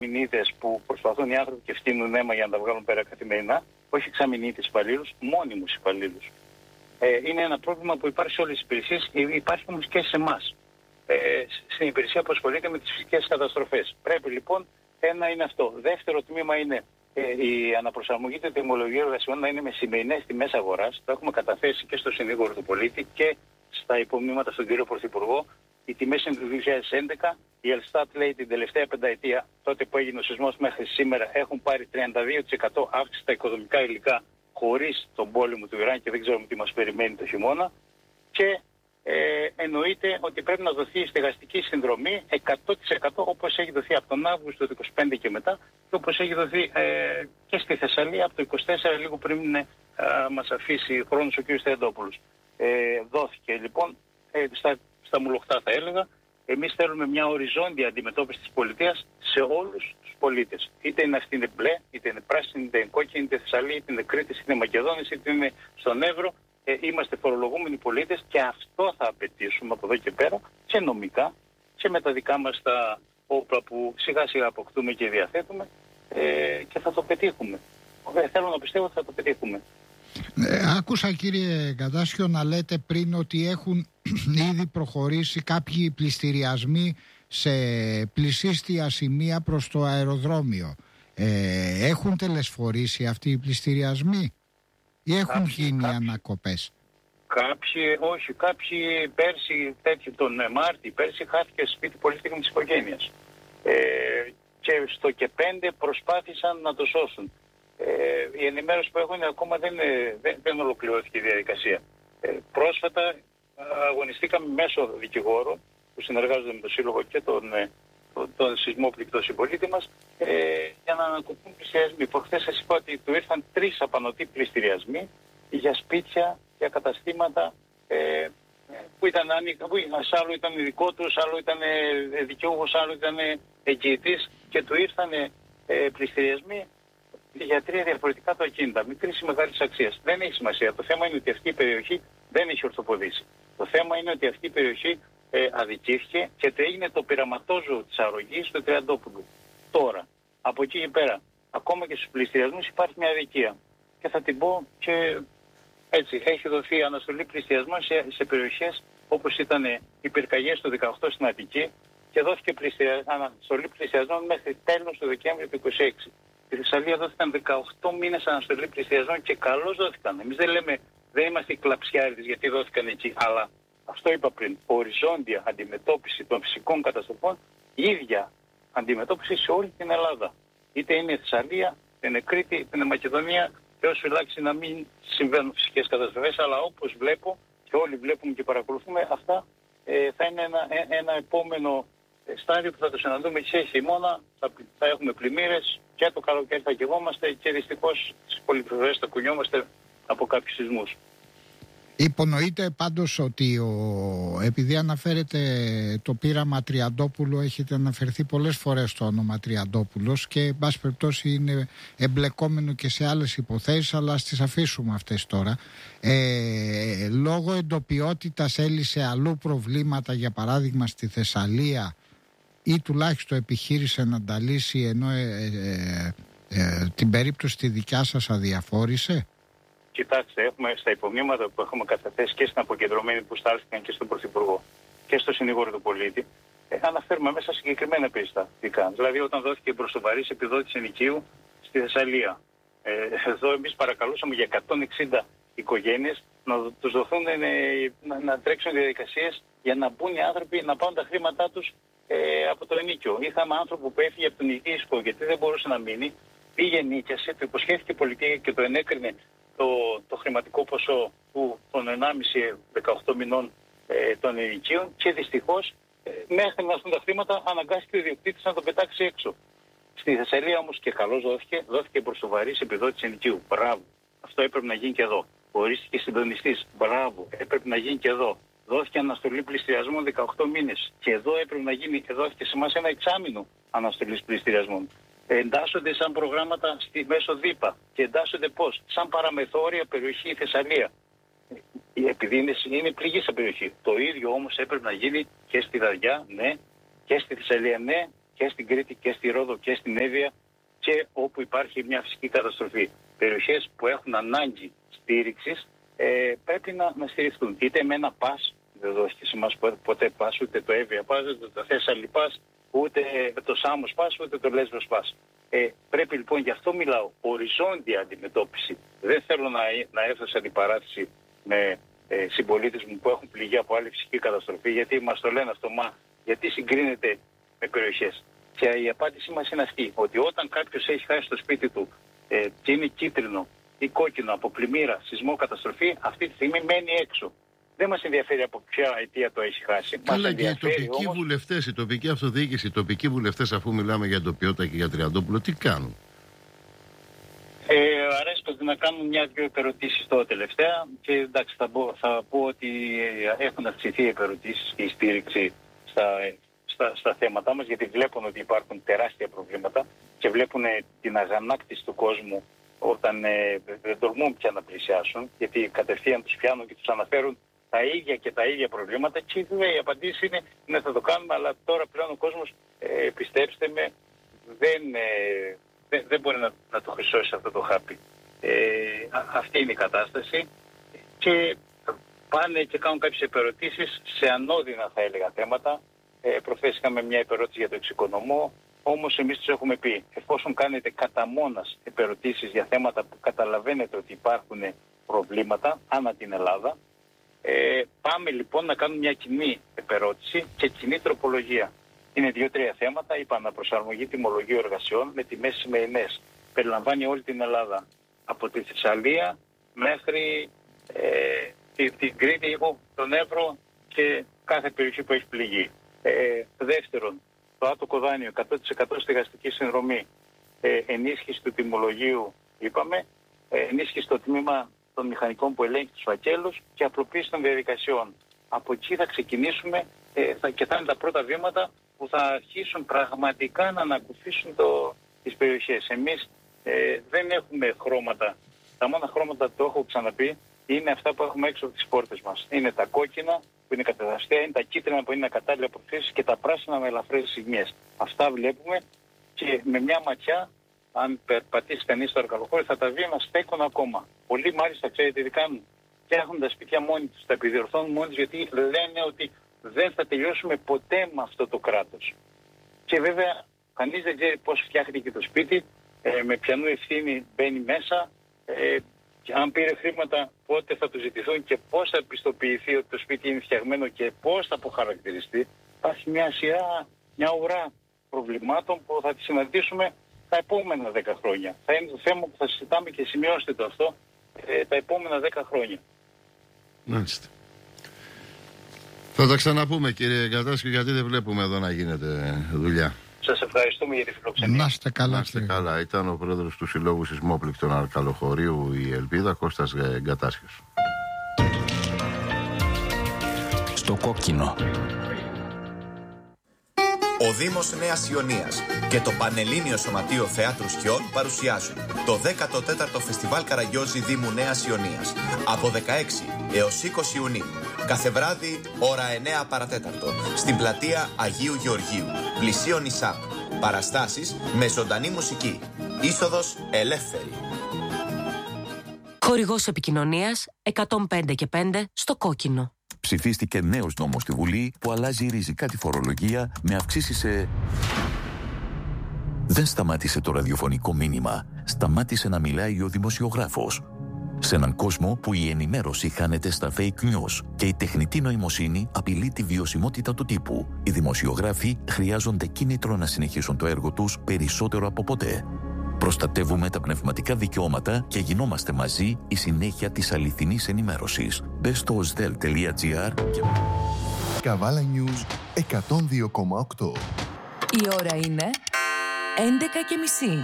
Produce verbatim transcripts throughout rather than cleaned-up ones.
εξαμηνίτες που προσπαθούν οι άνθρωποι και φτύνουν αίμα για να τα βγάλουν πέρα καθημερινά, όχι εξαμηνίτες υπαλλήλους, μόνιμους υπαλλήλους. Ε, είναι ένα πρόβλημα που υπάρχει σε όλες τις υπηρεσίες, υπάρχει όμως και σε εμάς. Ε, στην υπηρεσία που ασχολείται με τις φυσικές καταστροφές. Πρέπει λοιπόν, ένα είναι αυτό. Δεύτερο τμήμα είναι ε, η αναπροσαρμογή του τιμολογίου εργασιών να είναι με σημερινές τιμές αγοράς. Το έχουμε καταθέσει και στο συνήγορο του πολίτη και στα υπομνήματα στον κύριο Πρωθυπουργό. Οι τιμές είναι του δύο χιλιάδες έντεκα. Η Ελστάτ λέει την τελευταία πενταετία, τότε που έγινε ο σεισμός μέχρι σήμερα, έχουν πάρει τριάντα δύο τοις εκατό αύξηση στα οικοδομικά υλικά χωρίς τον πόλεμο του Ιράν και δεν ξέρουμε τι μας περιμένει το χειμώνα. Και ε, εννοείται ότι πρέπει να δοθεί η στεγαστική συνδρομή εκατό τοις εκατό όπως έχει δοθεί από τον Αύγουστο του είκοσι πέντε και μετά και όπως έχει δοθεί ε, και στη Θεσσαλία από το είκοσι τέσσερα, λίγο πριν ε, μας αφήσει χρόνος ο κ. Στρεντόπουλος. Ε, δόθηκε λοιπόν ε, στα, στα μουλοχτά θα έλεγα. Εμείς θέλουμε μια οριζόντια αντιμετώπιση της πολιτείας σε όλους τους πολίτες. Είτε είναι αυτή είναι μπλε, είτε είναι πράσινη, είτε είναι κόκκινη, είτε Θεσσαλία, είτε είναι Κρήτης, είτε είναι Μακεδόνης, είτε είναι στον Εύρο. Ε, είμαστε φορολογούμενοι πολίτες και αυτό θα απαιτήσουμε από εδώ και πέρα και νομικά και με τα δικά μας τα όπλα που σιγά σιγά αποκτούμε και διαθέτουμε ε, και θα το πετύχουμε. Ε, θέλω να πιστεύω ότι θα το πετύχουμε. Ε, άκουσα κύριε Κατάσιο να λέτε πριν ότι έχουν ήδη προχωρήσει κάποιοι πληστηριασμοί σε πλησίστια σημεία προς το αεροδρόμιο. Ε, έχουν τελεσφορήσει αυτοί οι πληστηριασμοί ή έχουν κάποιοι, γίνει κάποιοι, ανακοπές? Κάποιοι, όχι, κάποιοι πέρσι, τέτοιο τον Μάρτι, πέρσι χάθηκε σπίτι πολίτικων της οικογένειας. Ε, και στο και πέντε προσπάθησαν να το σώσουν. Ε, η ενημέρωση που έχω είναι ακόμα δεν, δεν, δεν ολοκληρώθηκε η διαδικασία. Ε, πρόσφατα αγωνιστήκαμε μέσω δικηγόρου που συνεργάζονται με τον Σύλλογο και τον, τον, τον σεισμόπληκτο συμπολίτη μας ε, για να ανακοπούν πληστηριασμοί. Προχθές σας είπα ότι του ήρθαν τρεις απανωτοί πληστηριασμοί για σπίτια, για καταστήματα ε, που ήταν άνοιγμα, που άλλο ήταν δικό τους, άλλο ήταν δικαιούχος, άλλο ήταν εγγυητής και του ήρθαν ε, πληστηριασμοί για τρία διαφορετικά το ακίνητα, μικρής ή μεγάλης αξίας. Δεν έχει σημασία. Το θέμα είναι ότι αυτή η περιοχή δεν έχει ορθοποδήσει. Το θέμα είναι ότι αυτή η περιοχή ε, αδικήθηκε και έγινε το πειραματόζωο της αρρωγής του Τριαντόπουλου. Τώρα, από εκεί και πέρα, ακόμα και στους πληστηριασμούς υπάρχει μια αδικία. Και θα την πω και έτσι. Έχει δοθεί αναστολή πληστηριασμών σε, σε περιοχές όπως ήταν οι πυρκαγιές του δεκαοκτώ στην Αττική και δόθηκε πληστηρια... αναστολή πληστηριασμών μέχρι τέλος του Δεκέμβρη του είκοσι έξι. Στη Θεσσαλία δόθηκαν δεκαοκτώ μήνες αναστολή πληστηριασμών και καλώς δόθηκαν. Εμείς δεν λέμε, δεν είμαστε οι κλαψιάριδες γιατί δόθηκαν εκεί, αλλά αυτό είπα πριν, οριζόντια αντιμετώπιση των φυσικών καταστροφών, η ίδια αντιμετώπιση σε όλη την Ελλάδα. Είτε είναι η Θεσσαλία, είτε είναι Κρήτη, είτε είναι Μακεδονία, και όσο φυλάξει να μην συμβαίνουν φυσικές καταστροφές, αλλά όπως βλέπω και όλοι βλέπουμε και παρακολουθούμε, αυτά ε, θα είναι ένα, ε, ένα επόμενο στάδιο που θα το συναντούμε και σε χειμώνα, θα, θα έχουμε πλημμύρες και το καλοκαίρι θα καιγόμαστε και δυστυχώς στις πολυπλευρές θα κουνιόμαστε από κάποιους σεισμούς. Υπονοείται πάντως ότι ο, επειδή αναφέρεται το πείραμα Τριαντόπουλου, έχετε αναφερθεί πολλές φορές το όνομα Τριαντόπουλος και εν πάση περιπτώσει είναι εμπλεκόμενο και σε άλλες υποθέσεις, αλλά ας τις αφήσουμε αυτές τώρα. Ε, λόγω εντοπιότητας έλυσε αλλού προβλήματα, για παράδειγμα στη Θεσσαλία, ή τουλάχιστον επιχείρησε να τα λύσει, ενώ ε, ε, ε, την περίπτωση τη δικιά σας αδιαφόρησε? Κοιτάξτε, έχουμε στα υπομνήματα που έχουμε καταθέσει και στην αποκεντρωμένη που στάλθηκαν και στον Πρωθυπουργό και στο συνήγορο του πολίτη, ε, αναφέρουμε μέσα συγκεκριμένα περιστατικά. Δηλαδή, όταν δόθηκε μπροστοβαρής επιδότηση ενοικίου στη Θεσσαλία. Ε, εδώ εμείς παρακαλούσαμε για εκατόν εξήντα οικογένειες να τους δοθούν, ε, να, να τρέξουν διαδικασίες για να μπουν οι άνθρωποι να πάρουν τα χρήματά τους ε, από το ενίκιο. Είχαμε άνθρωπο που έφυγε από τον οικείο γιατί δεν μπορούσε να μείνει, πήγε νίκιασε, το υποσχέθηκε η πολιτεία και το ενέκρινε το, το χρηματικό ποσό του των ενάμιση με δεκαοκτώ μηνών ε, των ενοικίων και δυστυχώς ε, μέχρι να έρθουν τα χρήματα αναγκάστηκε ο ιδιοκτήτης να το πετάξει έξω. Στη Θεσσαλία όμως και καλώς δόθηκε, δόθηκε προσοβαρής επιδότηση ενοικίου. Μπράβο. Αυτό έπρεπε να γίνει και εδώ. Ορίστηκε συντονιστής. Μπράβο. Έπρεπε να γίνει και εδώ. Δόθηκε αναστολή πληστηριασμών δεκαοκτώ μήνες. Και εδώ έπρεπε να γίνει, εδώ δόθηκε σε εμάς ένα εξάμηνο αναστολής πληστηριασμών. Εντάσσονται σαν προγράμματα στη μέσω ΔΥΠΑ. Και εντάσσονται πώς? Σαν παραμεθόρια περιοχή η Θεσσαλία. Επειδή είναι, είναι πληγήσα περιοχή. Το ίδιο όμως έπρεπε να γίνει και στη Δαριά, ναι, και στη Θεσσαλία, ναι, και στην Κρήτη και στη Ρόδο και στην Εύβοια και όπου υπάρχει μια φυσική καταστροφή. Περιοχές που έχουν ανάγκη στήριξης ε, πρέπει να, να στηριχθούν. Είτε με ένα πας, δεν δώθηκε σε εμάς ποτέ πας, ούτε το Εύβοια πας, ούτε το Θέσσαλη πας, ούτε το Σάμος πας, ούτε το Λέσβος πας. Ε, πρέπει λοιπόν, γι' αυτό μιλάω, οριζόντια αντιμετώπιση. Δεν θέλω να, να έρθω σε αντιπαράθεση με ε, συμπολίτες μου που έχουν πληγεί από άλλη φυσική καταστροφή, γιατί μας το λένε αυτό, μα γιατί συγκρίνεται με περιοχές. Και η απάντησή μας είναι αυτή, ότι όταν κάποιος έχει χάσει το σπίτι του ε, και είναι κίτρινο ή κόκκινο από πλημμύρα, σεισμό, καταστροφή, αυτή τη στιγμή μένει έξω. Δεν μας ενδιαφέρει από ποια αιτία το έχει χάσει. Καλά, και οι τοπικοί όμως... βουλευτές, η τοπική αυτοδιοίκηση, οι τοπικοί βουλευτές, αφού μιλάμε για Τοπιώτα και για Τριαντόπουλο, τι κάνουν? Ε, αρέσκονται να κάνουν μια-δυο επερωτήσεις τώρα τελευταία και εντάξει, θα, πω, θα πω ότι έχουν αυξηθεί οι επερωτήσεις και η στήριξη στα, στα, στα θέματα μας, γιατί βλέπουν ότι υπάρχουν τεράστια προβλήματα και βλέπουν την αγανάκτηση του κόσμου όταν ε, δεν τολμούν πια να πλησιάσουν, γιατί κατευθείαν τους πιάνουν και τους αναφέρουν τα ίδια και τα ίδια προβλήματα και βέβαια η απαντήση είναι ναι, θα το κάνουμε, αλλά τώρα πλέον ο κόσμος, ε, πιστέψτε με, δεν, ε, δεν, δεν μπορεί να, να το χρυσώσει αυτό το χάπι. Ε, α, αυτή είναι η κατάσταση και πάνε και κάνουν κάποιες επερωτήσεις σε ανώδυνα, θα έλεγα, θέματα. Ε, προχθές είχαμε μια επερώτηση για το εξοικονομώ, όμως εμείς τους έχουμε πει, εφόσον κάνετε κατά μόνας επερωτήσεις για θέματα που καταλαβαίνετε ότι υπάρχουν προβλήματα ανά την Ελλάδα, Ε, πάμε λοιπόν να κάνουμε μια κοινή επερώτηση και κοινή τροπολογία. Είναι δύο-τρία θέματα. Είπα αναπροσαρμογή τιμολογίου εργασιών με τιμές σημερινές. Περιλαμβάνει όλη την Ελλάδα. Από τη Θεσσαλία μέχρι ε, την, την Κρήτη, τον Εύρο και κάθε περιοχή που έχει πληγεί. Ε, δεύτερον, το άτοκο δάνειο, εκατό τοις εκατό στεγαστική συνδρομή, ε, ενίσχυση του τιμολογίου, είπαμε, ε, ενίσχυση στο τμήμα των μηχανικών που ελέγχει τους φακέλους και απλοποίηση των διαδικασιών. Από εκεί θα ξεκινήσουμε ε, θα, και θα είναι τα πρώτα βήματα που θα αρχίσουν πραγματικά να ανακουφίσουν το, τις περιοχές. Εμείς ε, δεν έχουμε χρώματα. Τα μόνα χρώματα, το έχω ξαναπεί, είναι αυτά που έχουμε έξω από τις πόρτες μας. Είναι τα κόκκινα που είναι κατεδαστέα, είναι τα κίτρινα που είναι ακατάλληλα προθέσεις και τα πράσινα με ελαφρές ζυγμιές. Αυτά βλέπουμε και με μια ματιά, αν πατήσει κανείς στο αρκαλοχώρι, θα τα δει να στέκουν ακόμα. Πολλοί μάλιστα, ξέρετε τι κάνουν? Φτιάχνουν τα σπίτια μόνοι τους, τα επιδιορθώνουν μόνοι τους, γιατί λένε ότι δεν θα τελειώσουμε ποτέ με αυτό το κράτος. Και βέβαια, κανείς δεν ξέρει πώς φτιάχνει το σπίτι, ε, με ποιανού ευθύνη μπαίνει μέσα, ε, και αν πήρε χρήματα, πότε θα του ζητηθούν και πώς θα πιστοποιηθεί ότι το σπίτι είναι φτιαγμένο και πώς θα αποχαρακτηριστεί. Υπάρχει μια σειρά, μια ουρά προβλημάτων που θα τις συναντήσουμε τα επόμενα δέκα χρόνια. Θα είναι το θέμα που θα συζητάμε και σημειώστε το αυτό ε, τα επόμενα δέκα χρόνια. Μάλιστα. Θα τα ξαναπούμε, κύριε Γκατάσκη, γιατί δεν βλέπουμε εδώ να γίνεται δουλειά. Σας ευχαριστούμε για τη φιλοξενία. Να είστε καλά. Να είστε καλά. Ήταν ο πρόεδρος του Συλλόγου Σεισμόπληκτων Αρκαλοχωρίου η Ελπίδα, Κώστας Γκατάσκης. Στο κόκκινο. Ο Δήμος Νέας Ιωνίας και το Πανελλήνιο Σωματείο Θεάτρου Σκιών παρουσιάζουν το δέκατο τέταρτο Φεστιβάλ Καραγκιόζη Δήμου Νέας Ιωνίας από δεκαέξι έως είκοσι Ιουνίου. Κάθε βράδυ, ώρα εννέα παρατέταρτο, στην πλατεία Αγίου Γεωργίου, πλησίον ΙΣΑΠ. Παραστάσεις με ζωντανή μουσική. Είσοδος ελεύθερη. Χορηγός επικοινωνίας εκατόν πέντε και πέντε στο κόκκινο. Ψηφίστηκε νέος νόμος στη Βουλή που αλλάζει ριζικά τη φορολογία με αυξήσεις σε... Δεν σταμάτησε το ραδιοφωνικό μήνυμα. Σταμάτησε να μιλάει ο δημοσιογράφος. Σε έναν κόσμο που η ενημέρωση χάνεται στα fake news και η τεχνητή νοημοσύνη απειλεί τη βιωσιμότητα του τύπου, οι δημοσιογράφοι χρειάζονται κίνητρο να συνεχίσουν το έργο τους περισσότερο από ποτέ. Προστατεύουμε τα πνευματικά δικαιώματα και γινόμαστε μαζί η συνέχεια της αληθινής ενημέρωσης. Μπες στο osdel τελεία gr και... Καβάλα News εκατόν δύο κόμμα οκτώ. Η ώρα είναι έντεκα και μισή.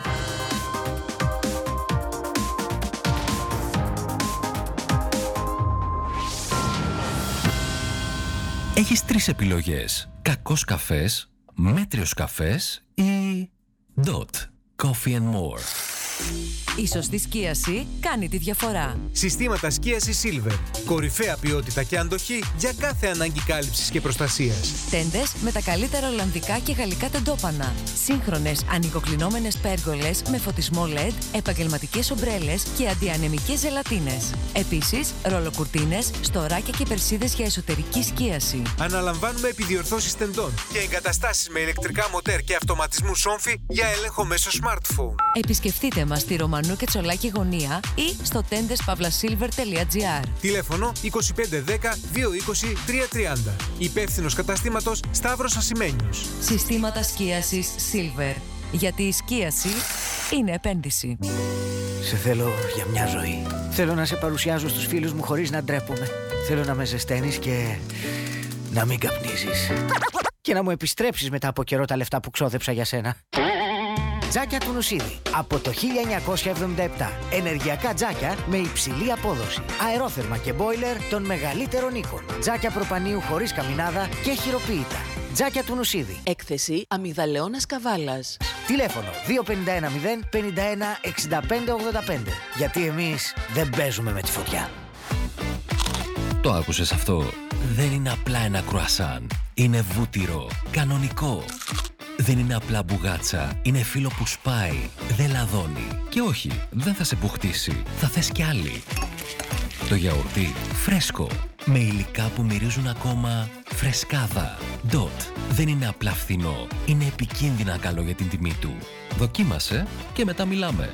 Έχεις τρεις επιλογές. Κακός καφές, μέτριος καφές ή Dot Coffee and More. Η σωστή σκίαση κάνει τη διαφορά. Συστήματα σκίασης Silver. Κορυφαία ποιότητα και αντοχή για κάθε ανάγκη κάλυψης και προστασίας. Τέντες με τα καλύτερα ολλανδικά και γαλλικά τεντόπανα. Σύγχρονες ανοικοκλεινόμενες πέργολες με φωτισμό ελ ι ντι, επαγγελματικές ομπρέλες και αντιανεμικές ζελατίνες. Επίσης, ρολοκουρτίνες, στοράκια και περσίδες για εσωτερική σκίαση. Αναλαμβάνουμε επιδιορθώσεις τεντών και εγκαταστάσεις με ηλεκτρικά μοτέρ και αυτοματισμού σόμφι για έλεγχο μέσω smartphone. Επισκεφτείτε μας στη Ρωμανού και Τσολάκη γωνία ή στο τέντες παύλα σίλβερ τελεία τζι άρ. Τηλέφωνο είκοσι πέντε δέκα δύο είκοσι τρία τριάντα. Υπεύθυνος καταστήματος Σταύρος Ασημένιος. Συστήματα σκίασης Silver. Γιατί η σκίαση είναι επένδυση. Σε θέλω για μια ζωή. Θέλω να σε παρουσιάζω στους φίλους μου χωρίς να ντρέπομαι. Θέλω να με ζεσταίνεις και να μην καπνίζεις. Και να μου επιστρέψεις μετά από καιρό τα λεφτά που ξόδεψα για σένα. Τζάκια του Νουσίδη. Από το χίλια εννιακόσια εβδομήντα επτά. Ενεργειακά τζάκια με υψηλή απόδοση. Αερόθερμα και μπόιλερ των μεγαλύτερων οίκων. Τζάκια προπανίου χωρίς καμινάδα και χειροποίητα. Τζάκια του Νουσίδη. Έκθεση αμυγδαλαιώνας καβάλας. Τηλέφωνο δύο πέντε ένα μηδέν πενήντα ένα εξήντα πέντε ογδόντα πέντε. Γιατί εμείς δεν παίζουμε με τη φωτιά. Το άκουσες αυτό? Δεν είναι απλά ένα κρουασάν. Είναι βούτυρο. Κανονικό. Δεν είναι απλά μπουγάτσα. Είναι φύλλο που σπάει. Δεν λαδώνει. Και όχι, δεν θα σε μπουχτίσει. Θα θες κι άλλη. Το γιαουρτί φρέσκο. Με υλικά που μυρίζουν ακόμα φρεσκάδα. Ντότ. Δεν είναι απλά φθηνό. Είναι επικίνδυνα καλό για την τιμή του. Δοκίμασε και μετά μιλάμε.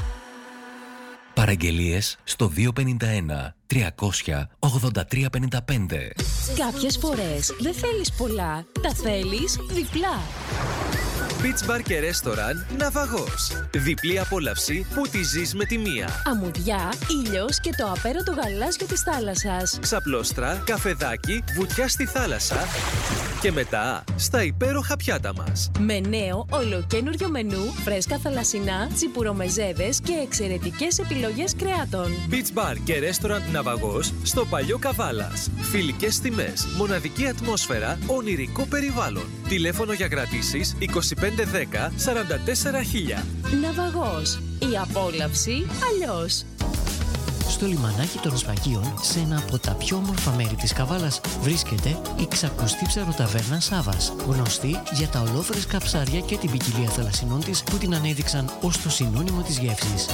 Παραγγελίες στο δύο πέντε ένα τριακόσια ογδόντα τρία πενήντα πέντε. Κάποιες φορές δεν θέλεις πολλά, τα θέλεις διπλά. Beach Bar και Restaurant Ναυαγός. Διπλή απόλαυση που τη ζεις με τη μία. Αμμουδιά, ήλιος και το απέραντο γαλάζιο της θάλασσας. Ξαπλώστρα, καφεδάκι, βουτιά στη θάλασσα. Και μετά στα υπέροχα πιάτα μας. Με νέο ολοκένουργιο μενού, φρέσκα θαλασσινά, τσιπουρομεζέδες και εξαιρετικές επιλογές κρεάτων. Beach Bar και Restaurant Ναυαγός στο Παλιό Καβάλας. Φιλικές τιμές, μοναδική ατμόσφαιρα, ονειρικό περιβάλλον. Τηλέφωνο για κρατήσεις είκοσι πέντε δέκα σαράντα τέσσερα χίλια. Ναυαγός. Η απόλαυση αλλιώς. Στο λιμανάκι των Σφαγίων, σε ένα από τα πιο όμορφα μέρη της Καβάλας, βρίσκεται η ξακουστή ψαροταβέρνα Σάβας, γνωστή για τα ολόφρεσκα ψάρια και την ποικιλία θαλασσινών της που την ανέδειξαν ως το συνώνυμο της γεύσης.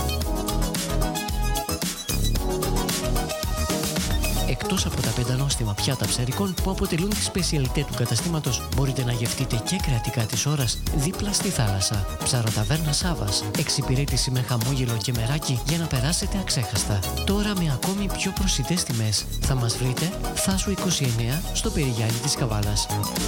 Εκτός από τα πεντανόστιμα πιάτα ψαρικών που αποτελούν τη σπεσιαλιτέ του καταστήματος, μπορείτε να γευτείτε και κρατικά της ώρας δίπλα στη θάλασσα. Ψαροταβέρνα Σάβας. Εξυπηρέτηση με χαμόγελο και μεράκι για να περάσετε αξέχαστα. Τώρα με ακόμη πιο προσιτές τιμές. Θα μας βρείτε Θάσου είκοσι εννέα στο Περιγιάννη της Καβάλας.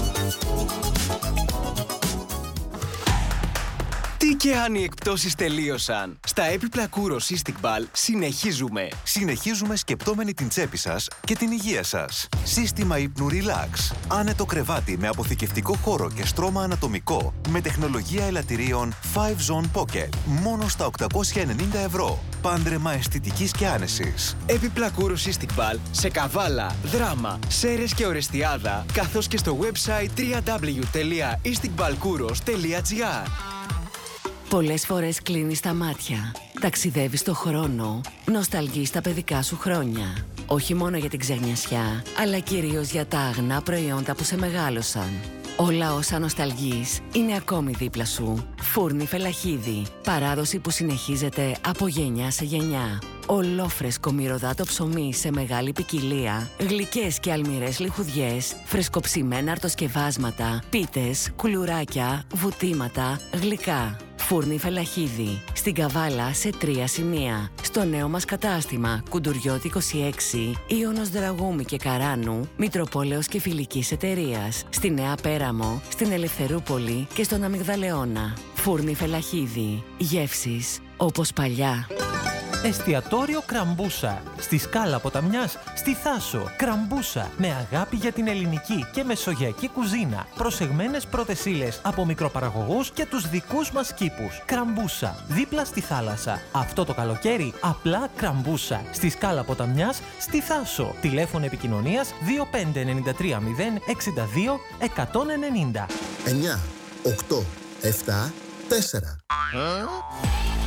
Τι και αν οι εκπτώσεις τελείωσαν. Στα έπιπλα Kouros Cystic Ball συνεχίζουμε. Συνεχίζουμε σκεπτόμενοι την τσέπη σας και την υγεία σας. Σύστημα ύπνου Relax. Άνετο κρεβάτι με αποθηκευτικό χώρο και στρώμα ανατομικό. Με τεχνολογία ελαττηρίων φάιβ Zone Pocket. Μόνο στα οκτακόσια ενενήντα ευρώ. Πάντρεμα αισθητικής και άνεσης. Έπιπλα Kouros Cystic Ball σε Καβάλα, Δράμα, Σέρρες και Ορεστιάδα, καθώς και στο website double-u double-u double-u τελεία isticballkouros τελεία gr. Πολλές φορές κλείνεις τα μάτια, ταξιδεύεις το χρόνο, νοσταλγείς τα παιδικά σου χρόνια. Όχι μόνο για την ξεγνιασιά, αλλά κυρίως για τα αγνά προϊόντα που σε μεγάλωσαν. Όλα όσα νοσταλγείς είναι ακόμη δίπλα σου. Φούρνη Φελαχίδη, παράδοση που συνεχίζεται από γενιά σε γενιά. Ολόφρεσκο μυρωδάτο ψωμί σε μεγάλη ποικιλία, γλυκές και αλμυρές λιχουδιές, φρεσκοψημένα αρτοσκευάσματα, πίτες, κουλουράκια, βουτήματα, γλυκά. Φούρνη Φελαχίδη, στην Καβάλα σε τρία σημεία. Στο νέο μας κατάστημα Κουντουριώτη είκοσι έξι, Ιωνος Δραγούμη και Καράνου, Μητροπόλεως και Φιλικής Εταιρείας. Στη Νέα Πέραμο, στην Ελευθερούπολη και στον Αμυγδαλεώνα. Φούρνη Φελαχίδη, γεύσεις όπως παλιά. Εστιατόριο Κραμπούσα. Στη Σκάλα Ποταμιάς, στη Θάσο. Κραμπούσα. Με αγάπη για την ελληνική και μεσογειακή κουζίνα. Προσεγμένες πρώτες ύλες από μικροπαραγωγούς και τους δικούς μας κήπους. Κραμπούσα. Δίπλα στη θάλασσα. Αυτό το καλοκαίρι απλά Κραμπούσα. Στη Σκάλα Ποταμιάς, στη Θάσο. Τηλέφωνο επικοινωνίας δύο πέντε εννιά τρία μηδέν εξήντα δύο εκατόν ενενήντα. εννιά, οκτώ, επτά, τέσσερα.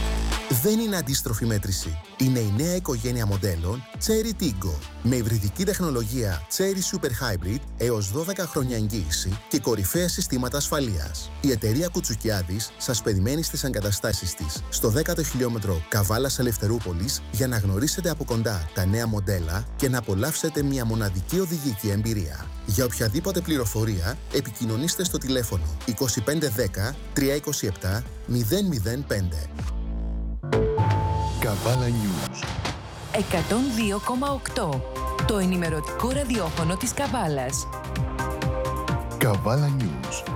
Δεν είναι αντίστροφη μέτρηση. Είναι η νέα οικογένεια μοντέλων Chery Tiggo. Με υβριδική τεχνολογία Chery Super Hybrid έως δώδεκα χρόνια εγγύηση και κορυφαία συστήματα ασφαλείας. Η εταιρεία Κουτσουκιάδης σας περιμένει στις εγκαταστάσεις της στο δέκατο χιλιόμετρο Καβάλας Ελευθερούπολης για να γνωρίσετε από κοντά τα νέα μοντέλα και να απολαύσετε μια μοναδική οδηγική εμπειρία. Για οποιαδήποτε πληροφορία επικοινωνήστε στο τηλέφωνο είκοσι πέντε δέκα τριακόσια είκοσι επτά μηδέν μηδέν πέντε. Καβάλα News εκατόν δύο κόμμα οκτώ. Το ενημερωτικό ραδιόφωνο της Καβάλας. Καβάλα News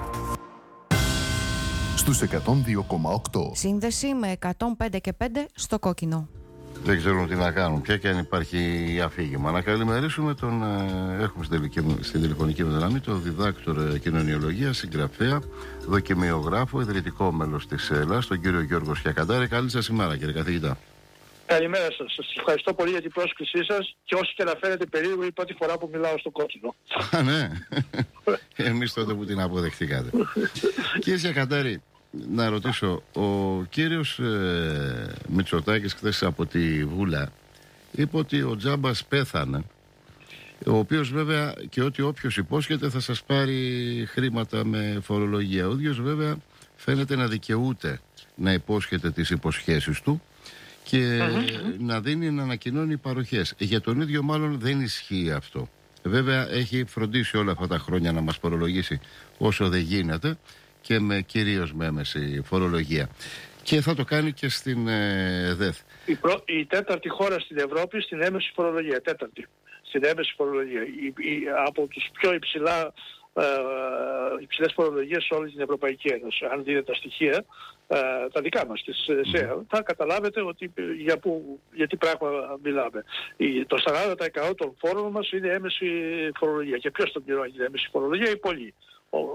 στους εκατόν δύο κόμμα οκτώ. Σύνδεση με εκατόν πέντε και πέντε στο κόκκινο. Δεν ξέρουν τι να κάνουν πια και αν υπάρχει αφήγημα. Να καλημερίσουμε τον. Έχουμε στην, τελική, στην τηλεφωνική μας γραμμή τον διδάκτορα κοινωνιολογίας, συγγραφέα, δοκιμιογράφο, ιδρυτικό μέλος της ΕΛΑΣ, τον κύριο Γιώργο Σκιακαντάρη. Καλή σας ημέρα, κύριε καθηγητά. Καλημέρα σας. Σας ευχαριστώ πολύ για την πρόσκλησή σας και όσο και να φαίνεται περίεργο η πρώτη φορά που μιλάω στο κόκκινο. Α, ναι. Εμείς τότε που την αποδεχτήκατε. Κύριε Σκιακαντάρη, να ρωτήσω, ο κύριος ε, Μητσοτάκης χθες από τη Βούλα είπε ότι ο Τζάμπας πέθανε, ο οποίος βέβαια και ότι όποιος υπόσχεται θα σας πάρει χρήματα με φορολογία. Ο ίδιος βέβαια φαίνεται να δικαιούται να υπόσχεται τις υποσχέσεις του και mm-hmm. να δίνει, να ανακοινώνει παροχές. Για τον ίδιο μάλλον δεν ισχύει αυτό. Βέβαια έχει φροντίσει όλα αυτά τα χρόνια να μας φορολογήσει όσο δεν γίνεται και με, κυρίως με έμεση φορολογία. Και θα το κάνει και στην ε, ΔΕΘ. Η, προ, η τέταρτη χώρα στην Ευρώπη στην έμεση φορολογία. Τέταρτη. Στην έμεση φορολογία. Η, η, από τους πιο υψηλά ε, υψηλές φορολογίες σε όλη την Ευρωπαϊκή Ένωση. Αν δείτε τα στοιχεία, ε, τα δικά μας της ΣΕΑ, mm. θα καταλάβετε ότι για, που, για τι πράγμα μιλάμε. Η, το σαράντα τοις εκατό των φόρων μας είναι έμεση φορολογία. Και ποιος τον πληρώνει την έμεση φορολογία? Οι πολλοί. Ο, ο,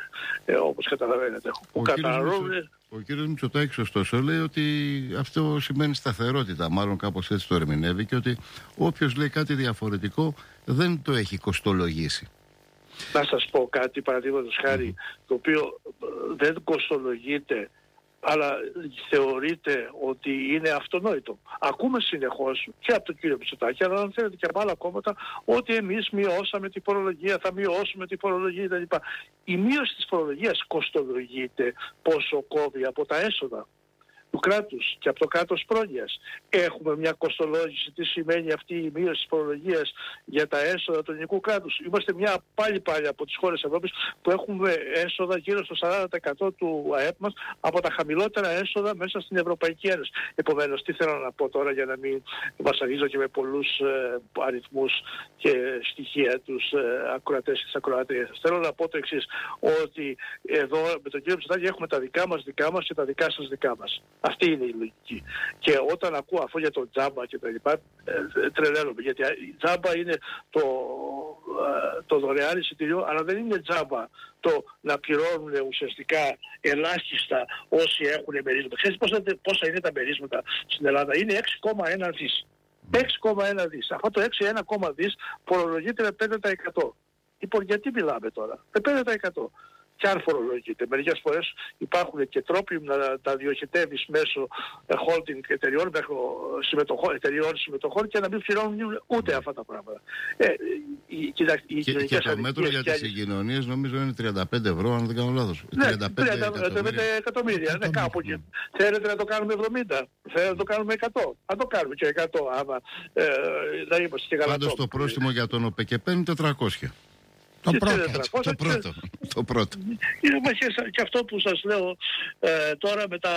ε, όπως καταλαβαίνετε. Ο, κύριος, ο κύριος Μητσοτάκης ωστόσο λέει ότι αυτό σημαίνει σταθερότητα, μάλλον κάπως έτσι το ερμηνεύει, και ότι όποιος λέει κάτι διαφορετικό δεν το έχει κοστολογήσει. Να σας πω κάτι, παραδείγματος χάρη, mm-hmm. το οποίο δεν κοστολογείται, αλλά θεωρείται ότι είναι αυτονόητο. Ακούμε συνεχώς και από τον κύριο Μητσοτάκη, αλλά αν θέλετε και από άλλα κόμματα, ότι εμείς μειώσαμε τη φορολογία, θα μειώσουμε τη φορολογία κτλ. Η μείωση της φορολογίας κοστολογείται πόσο κόβει από τα έσοδα του κράτους και από το κράτος πρόνοιας. Έχουμε μια κοστολόγηση τι σημαίνει αυτή η μείωση της φορολογίας για τα έσοδα του ελληνικού κράτους. Είμαστε μια πάλι πάλι από τις χώρες Ευρώπης που έχουμε έσοδα γύρω στο σαράντα τοις εκατό του ΑΕΠ μας από τα χαμηλότερα έσοδα μέσα στην Ευρωπαϊκή Ένωση. Επομένως, τι θέλω να πω τώρα για να μην βασανίζω και με πολλούς ε, αριθμούς και στοιχεία τους ε, ακροατές και τις ακροατρίες. Θέλω να πω το εξής, ότι εδώ με τον κύριο Μητσοτάκη έχουμε τα δικά μας δικά μας και τα δικά σας δικά μας. Αυτή είναι η λογική. Και όταν ακούω αυτό για το τζάμπα και τα λοιπά, ε, τρελαίνομαι. Γιατί η τζάμπα είναι το, ε, το δωρεάν εισιτήριο, αλλά δεν είναι τζάμπα το να πληρώνουν ουσιαστικά ελάχιστα όσοι έχουν μερίσματα. Ξέρεις πόσα, πόσα είναι τα μερίσματα στην Ελλάδα? Είναι έξι κόμμα ένα δις. έξι κόμμα ένα δις. Αυτό το έξι κόμμα ένα δις φορολογείται με πέντε τοις εκατό. Λοιπόν, γιατί μιλάμε τώρα? Με πέντε τοις εκατό. Και αν φορολογείται. Μερικές φορές υπάρχουν και τρόποι να τα διοχετεύεις μέσω holding εταιριών, συμμετοχών, εταιριών συμμετοχών και να μην πληρώνουν ούτε αυτά τα πράγματα. Ε, η, κοιτά, η και, και το μέτρο για τις συγκοινωνίες νομίζω είναι τριάντα πέντε ευρώ, αν δεν κάνω λάθος. Ναι, τριάντα πέντε εκατομμύρια. Ναι, κάπου εκεί. Θέλετε να το κάνουμε εβδομήντα, θέλετε να το κάνουμε εκατό. Αν το κάνουμε και εκατό, άμα ε, να είμαστε και γαλατόπουλοι. Πάντως το πρόστιμο για τον ΟΠΕΚΕΠ είναι τετρακόσια. Το πρώτο, το πρώτο, το πρώτο. Είναι και αυτό που σας λέω ε, τώρα με τα,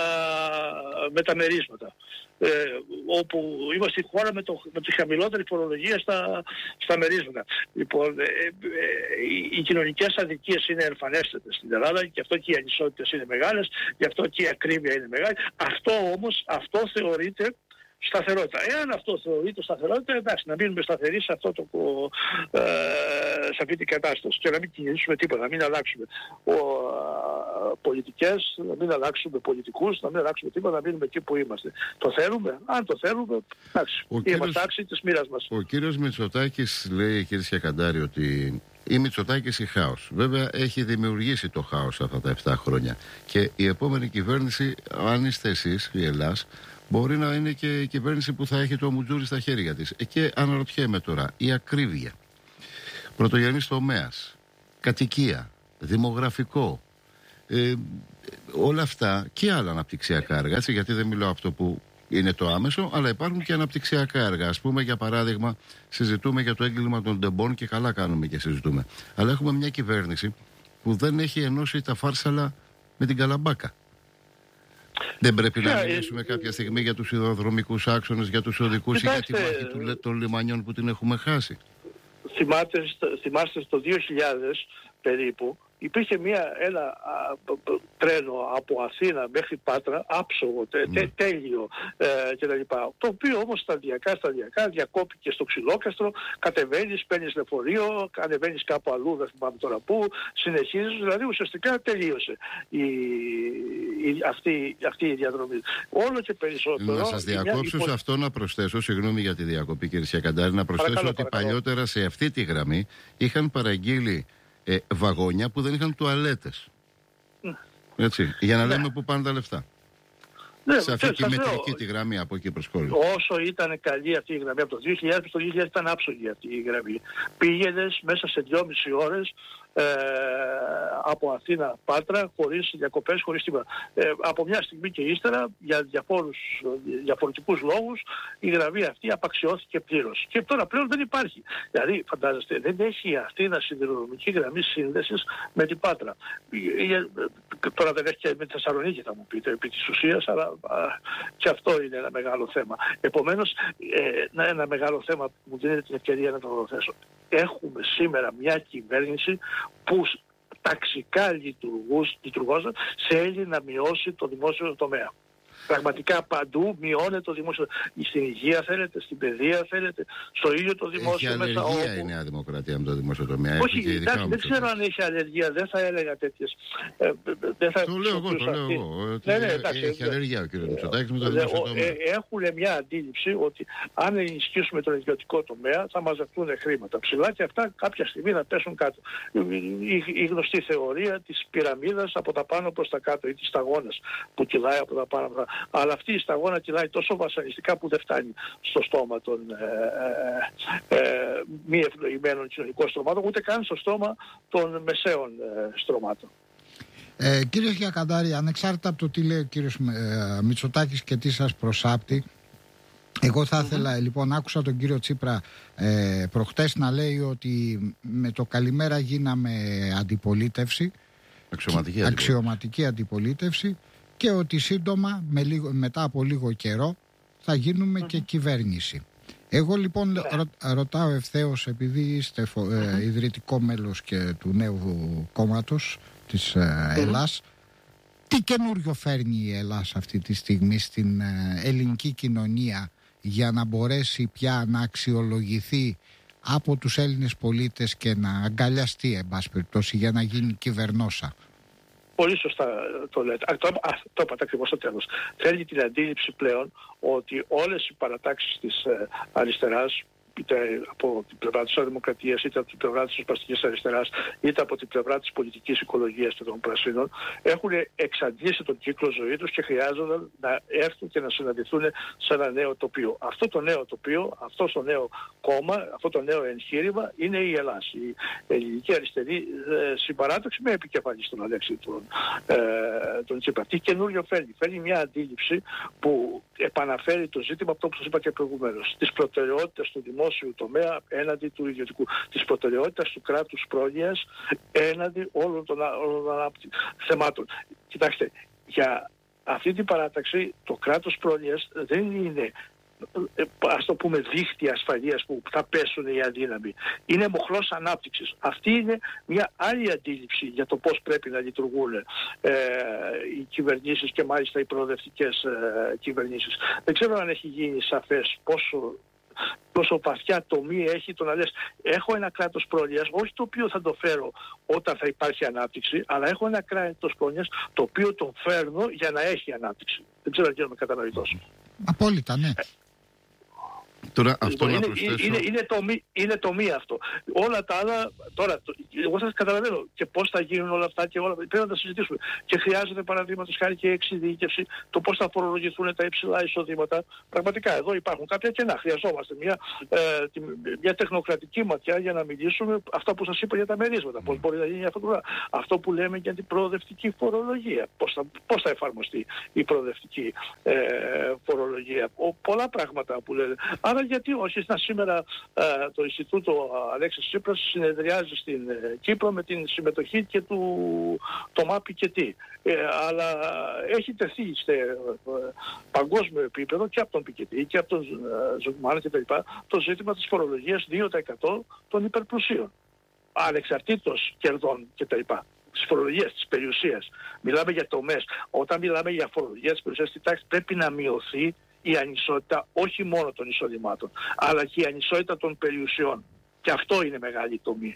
με τα μερίσματα. Ε, όπου είμαστε η χώρα με, το, με τη χαμηλότερη φορολογία στα, στα μερίσματα. Λοιπόν, ε, ε, οι, οι κοινωνικές αδικίες είναι εμφανέστατες στην Ελλάδα, και αυτό και οι ανισότητες είναι μεγάλες, γι' αυτό και η ακρίβεια είναι μεγάλη. Αυτό όμως, αυτό θεωρείται σταθερότητα. Εάν αυτό θεωρείται σταθερότητα, εντάξει, να μείνουμε σταθεροί σε, αυτό το, ε, σε αυτή την κατάσταση και να μην κινήσουμε τίποτα, να μην αλλάξουμε ο, πολιτικές, να μην αλλάξουμε πολιτικούς, να μην αλλάξουμε τίποτα, να μείνουμε εκεί που είμαστε. Το θέλουμε? Αν το θέλουμε, εντάξει, είμαστε άξιοι της μοίρας μας. Ο κύριος Μητσοτάκης λέει, κύριε Σκιακαντάρη, ότι Ή Μητσοτάκης ή χάος. Βέβαια έχει δημιουργήσει το χάος αυτά τα επτά χρόνια. Και η επόμενη κυβέρνηση, αν είστε εσείς, η Ελλάς, μπορεί να είναι και η κυβέρνηση που θα έχει το μουτζούρι στα χέρια της. Ε, και αναρωτιέμαι τώρα, η ακρίβεια, πρωτογενής τομέας, κατοικία, δημογραφικό, ε, όλα αυτά και άλλα αναπτυξιακά έργα, έτσι, γιατί δεν μιλάω αυτό που είναι το άμεσο, αλλά υπάρχουν και αναπτυξιακά έργα. Ας πούμε, για παράδειγμα, συζητούμε για το έγκλημα των ντεμπών και καλά κάνουμε και συζητούμε. Αλλά έχουμε μια κυβέρνηση που δεν έχει ενώσει τα φάρσαλα με την Καλαμπάκα. Δεν πρέπει yeah, να μιλήσουμε yeah, κάποια στιγμή για τους ιδεοδρομικούς άξονες, για τους οδικούς ή για τη μάχη των λιμανιών που την έχουμε χάσει. Θυμάστε, θυμάστε στο δύο χιλιάδες περίπου υπήρχε μια, ένα α, τρένο από Αθήνα μέχρι Πάτρα, άψογο, τε, τε, τέλειο ε, κτλ. Το οποίο όμως σταδιακά, σταδιακά διακόπηκε στο Ξυλόκαστρο, κατεβαίνεις, παίρνεις λεωφορείο, ανεβαίνεις κάπου αλλού, δεν θυμάμαι τώρα πού, συνεχίζεις, δηλαδή ουσιαστικά τελείωσε η, η, αυτή, αυτή η διαδρομή. Όλο και περισσότερο... Να σας διακόψω υπο... σε αυτό να προσθέσω, συγγνώμη για τη διακοπή κύριε Σιακαντάρη, να προσθέσω παρακαλώ, ότι παρακαλώ. παλιότερα σε αυτή τη γραμμή είχαν παραγγείλει Ε, βαγόνια που δεν είχαν τουαλέτες. Mm. Έτσι, για να ναι. λέμε που πάνε τα λεφτά. Ναι, σε αυτή τη μετρική τη γραμμή από εκεί προς κόλλη. Όσο ήταν καλή αυτή η γραμμή, από το δύο χιλιάδες στο δύο χιλιάδες ήταν άψογη αυτή η γραμμή. Πήγαινες μέσα σε δυόμιση ώρες ε, από Αθήνα Πάτρα, χωρίς διακοπές, χωρίς τίποτα. Ε, από μια στιγμή και ύστερα, για διαφόρους, διαφορετικούς λόγους, η γραμμή αυτή απαξιώθηκε πλήρως. Και τώρα πλέον δεν υπάρχει. Δηλαδή, φαντάζεστε, δεν έχει η Αθήνα σιδηροδρομική γραμμή σύνδεσης με την Πάτρα. Ε, τώρα δεν έχει και με τη Θεσσαλονίκη, θα μου πείτε, επί της ουσίας, αλλά α, και αυτό είναι ένα μεγάλο θέμα. Επομένως, ε, ένα μεγάλο θέμα που μου δίνεται την ευκαιρία να το θέσω. Έχουμε σήμερα μια κυβέρνηση που ταξικά λειτουργώντας θέλει να μειώσει το δημόσιο τομέα. Πραγματικά παντού μειώνεται το δημόσιο. Στην υγεία θέλετε, στην παιδεία θέλετε, στο ίδιο το δημόσιο έχει μέσα. Έχει αλλεργία η Νέα Δημοκρατία με το δημόσιο τομέα. Όχι, εντάξει, δεν ξέρω αν έχει αλλεργία, δεν θα έλεγα τέτοιες. Ε, δεν θα το λέω εγώ, το λέω εγώ. Ναι, ναι, εντάξει, έχει αλλεργία ο κ. Μητσοτάκης με το δημόσιο τομέα. Ε, έχουν μια αντίληψη ότι αν ενισχύσουμε τον ιδιωτικό τομέα θα μαζευτούν χρήματα ψηλά και αυτά κάποια στιγμή θα πέσουν κάτω. Η, η γνωστή θεωρία της πυραμίδας από τα πάνω προς τα κάτω ή της σταγόνας που κυλάει από τα πάνω προς τα. Αλλά αυτή η σταγόνα κυλάει τόσο βασανιστικά που δεν φτάνει στο στόμα των ε, ε, ε, μη ευνοημένων κοινωνικών στρωμάτων, ούτε καν στο στόμα των μεσαίων ε, στρωμάτων. Ε, κύριε Γιακαντάρη, ανεξάρτητα από το τι λέει ο κύριος ε, Μητσοτάκης και τι σας προσάπτει, εγώ θα mm-hmm. ήθελα, λοιπόν, άκουσα τον κύριο Τσίπρα ε, προχτές να λέει ότι με το καλημέρα γίναμε αντιπολίτευση, αξιωματική αντιπολίτευση, αξιωματική αντιπολίτευση και ότι σύντομα, με λίγο, μετά από λίγο καιρό, θα γίνουμε mm-hmm. και κυβέρνηση. Εγώ λοιπόν yeah. ρω, ρωτάω ευθέως, επειδή είστε φο, mm-hmm. ε, ιδρυτικό μέλος και του νέου κόμματος της ε, Ελλάς, mm-hmm. τι καινούριο φέρνει η Ελλάς αυτή τη στιγμή στην ε, ελληνική κοινωνία για να μπορέσει πια να αξιολογηθεί από τους Έλληνες πολίτες και να αγκαλιαστεί, εν πάση περιπτώσει, για να γίνει κυβερνόσα. Πολύ σωστά το λέτε. Α, το, α, το είπατε ακριβώς στο τέλος. Θέλει την αντίληψη πλέον ότι όλες οι παρατάξεις της ε, αριστεράς, είτε από την πλευρά της Δημοκρατίας, είτε από την πλευρά της Οσπαστικής Αριστεράς, είτε από την πλευρά της πολιτικής οικολογίας και των Πρασίνων, έχουν εξαντλήσει τον κύκλο ζωής τους και χρειάζονται να έρθουν και να συναντηθούν σε ένα νέο τοπίο. Αυτό το νέο τοπίο, αυτό το νέο κόμμα, αυτό το νέο εγχείρημα είναι η Ελλάς. Η ελληνική αριστερή ε, συμπαράταξη με επικεφαλής τον Αλέξη τον, ε, τον Τσίπρα. Τι καινούριο φέρνει. Φέρνει μια αντίληψη που επαναφέρει το ζήτημα, αυτό που σας είπα και προηγουμένως, τις προτεραιότητες του δημόσιου τομέα έναντι του ιδιωτικού, της προτεραιότητας του κράτους πρόνοιας έναντι όλων των, όλων των θεμάτων. Κοιτάξτε, για αυτή την παράταξη το κράτος πρόνοιας δεν είναι, ας το πούμε, δίχτυ ασφαλείας που θα πέσουν οι αδύναμοι. Είναι μοχλός ανάπτυξης. Αυτή είναι μια άλλη αντίληψη για το πώς πρέπει να λειτουργούν ε, οι κυβερνήσεις και μάλιστα οι προοδευτικές ε, κυβερνήσεις. Δεν ξέρω αν έχει γίνει σαφές πόσο πόσο βαθιά τομή έχει το να λες έχω ένα κράτος πρόνοιας, όχι το οποίο θα το φέρω όταν θα υπάρχει ανάπτυξη, αλλά έχω ένα κράτος πρόνοιας το οποίο το φέρνω για να έχει ανάπτυξη. Δεν ξέρω αν γίνομαι κατανοητός. Απόλυτα, ναι. Τώρα αυτό είναι, να προσθέσω... είναι, είναι, το μη, είναι το μη αυτό. Όλα τα άλλα, τώρα, το, εγώ σας καταλαβαίνω και πώς θα γίνουν όλα αυτά και όλα, πρέπει να τα συζητήσουμε. Και χρειάζεται παραδείγματος χάρη και εξειδίκευση, το πώς θα φορολογηθούν τα υψηλά εισοδήματα. Πραγματικά εδώ υπάρχουν κάποια κενά. Χρειαζόμαστε μια, ε, μια τεχνοκρατική ματιά για να μιλήσουμε αυτά που σας είπα για τα μερίσματα. Mm. Πώς μπορεί να γίνει αυτό το πράγμα. Αυτό που λέμε για την προοδευτική φορολογία. Πώς θα, πώς θα εφαρμοστεί η προοδευτική ε, φορολογία. Ο, πολλά πράγματα που λένε. Άρα γιατί όχι, να σήμερα ε, το Ινστιτούτο Αλέξης Τσίπρας συνεδριάζει στην ε, Κύπρο με την συμμετοχή και του το ΜΑΠΗ και τι. Ε, αλλά έχει τεθεί σε ε, παγκόσμιο επίπεδο και από τον Πικετή και από τον ε, Ζουμάνα και τα λοιπά το ζήτημα της φορολογίας δύο τοις εκατό των υπερπλουσίων. Ανεξαρτήτως κερδών και τα λοιπά. Της φορολογίας, της περιουσίας. Μιλάμε για τομές. Όταν μιλάμε για φορολογία της περιουσίας, στην τάξη πρέπει να μειωθεί η ανισότητα όχι μόνο των εισοδημάτων, αλλά και η ανισότητα των περιουσιών. Και αυτό είναι μεγάλη τομή.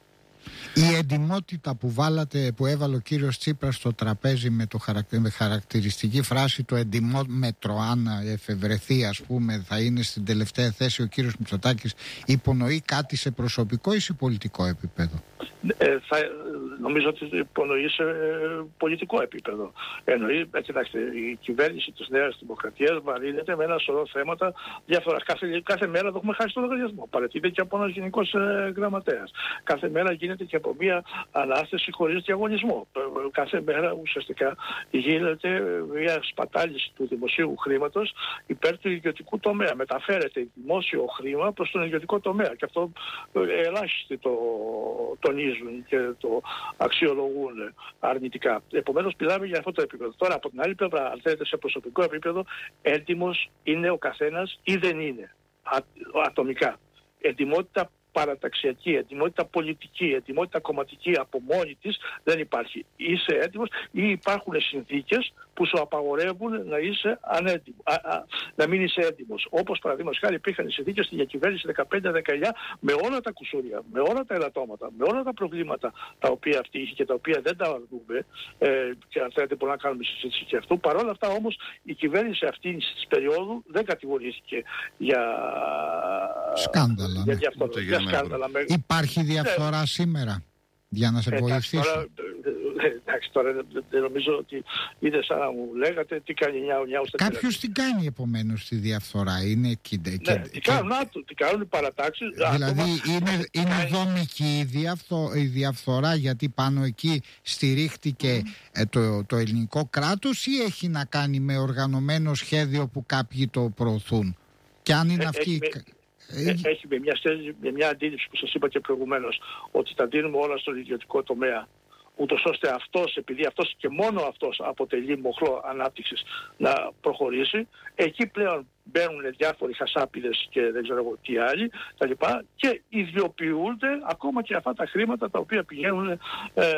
Η εντιμότητα που βάλατε, που έβαλε ο κύριος Τσίπρας στο τραπέζι με, το χαρακ... με χαρακτηριστική φράση το εντιμόμετρο, αν εφευρεθεί, ας πούμε, θα είναι στην τελευταία θέση ο κύριος Μητσοτάκης, υπονοεί κάτι σε προσωπικό ή σε πολιτικό επίπεδο? Ε, θα, νομίζω ότι υπονοεί σε πολιτικό επίπεδο. Εννοεί, ε, κοιτάξτε, η κυβέρνηση της Νέας Δημοκρατίας βαρύνεται με ένα σωρό θέματα διαφοράς. Κάθε, κάθε μέρα εδώ έχουμε χάσει τον λογαριασμό. Παρετείται και από ένας γενικός ε, γραμματέας. Κάθε μέρα γίνεται και από μια ανάθεση χωρίς διαγωνισμό. Κάθε μέρα ουσιαστικά γίνεται μια σπατάληση του δημοσίου χρήματος υπέρ του ιδιωτικού τομέα. Μεταφέρεται δημόσιο χρήμα προς τον ιδιωτικό τομέα. Και αυτό ε, ελάχιστοι το τονίζουν και το αξιολογούν αρνητικά. Επομένως μιλάμε για αυτό το επίπεδο. Τώρα από την άλλη πλευρά, αν θέλετε σε προσωπικό επίπεδο, έτοιμος είναι ο καθένας ή δεν είναι α, ατομικά. Ετοιμότητα παραταξιακή, ετοιμότητα πολιτική, ετοιμότητα κομματική από μόνη της δεν υπάρχει. Είσαι έτοιμος ή υπάρχουν συνθήκες που σου απαγορεύουν να είσαι ανέτοιμο, α, α, να μην είσαι έτοιμος. Όπως παραδείγματος χάρη υπήρχαν οι συνθήκες στη διακυβέρνηση δεκαπέντε δεκαεννιά με όλα τα κουσούρια, με όλα τα ελαττώματα, με όλα τα προβλήματα τα οποία αυτή είχε και τα οποία δεν τα αρνούμε, ε, και αν θέλετε μπορούμε να κάνουμε συζήτηση και αυτού. Παρ' όλα αυτά όμως η κυβέρνηση αυτή της περίοδου δεν κατηγορήθηκε για σκάνδαλα. Για, ναι. για αυτό, για σκάνδαλα με... Υπάρχει διαφθορά ναι. σήμερα για να σε ε, βοηθήσω? Τώρα, εντάξει, τώρα δεν νομίζω ότι είδε σαν να μου λέγατε τι κάνει νιάου νιάου στα τελευταία. Κάποιος τι κάνει επομένως τη διαφθορά? Είναι και, ναι, και, τι κάνουν, και... τι κάνουν οι παρατάξεις. Δηλαδή άτομα, είναι, είναι δομική η, διαφθο, η διαφθορά, γιατί πάνω εκεί στηρίχτηκε mm. ε, το, το ελληνικό κράτος, ή έχει να κάνει με οργανωμένο σχέδιο που κάποιοι το προωθούν? Και αν είναι ε, αυτοί... Έχει, έχει με, μια, με μια αντίληψη που σας είπα και προηγουμένως, ότι τα δίνουμε όλα στον ιδιωτικό τομέα, ούτως ώστε αυτός, επειδή αυτός και μόνο αυτός αποτελεί μοχλό ανάπτυξης, να προχωρήσει. Εκεί πλέον μπαίνουν διάφοροι χασάπιδες και δεν ξέρω εγώ τι άλλοι, τα λοιπά, και ιδιοποιούνται ακόμα και αυτά τα χρήματα τα οποία πηγαίνουν ε,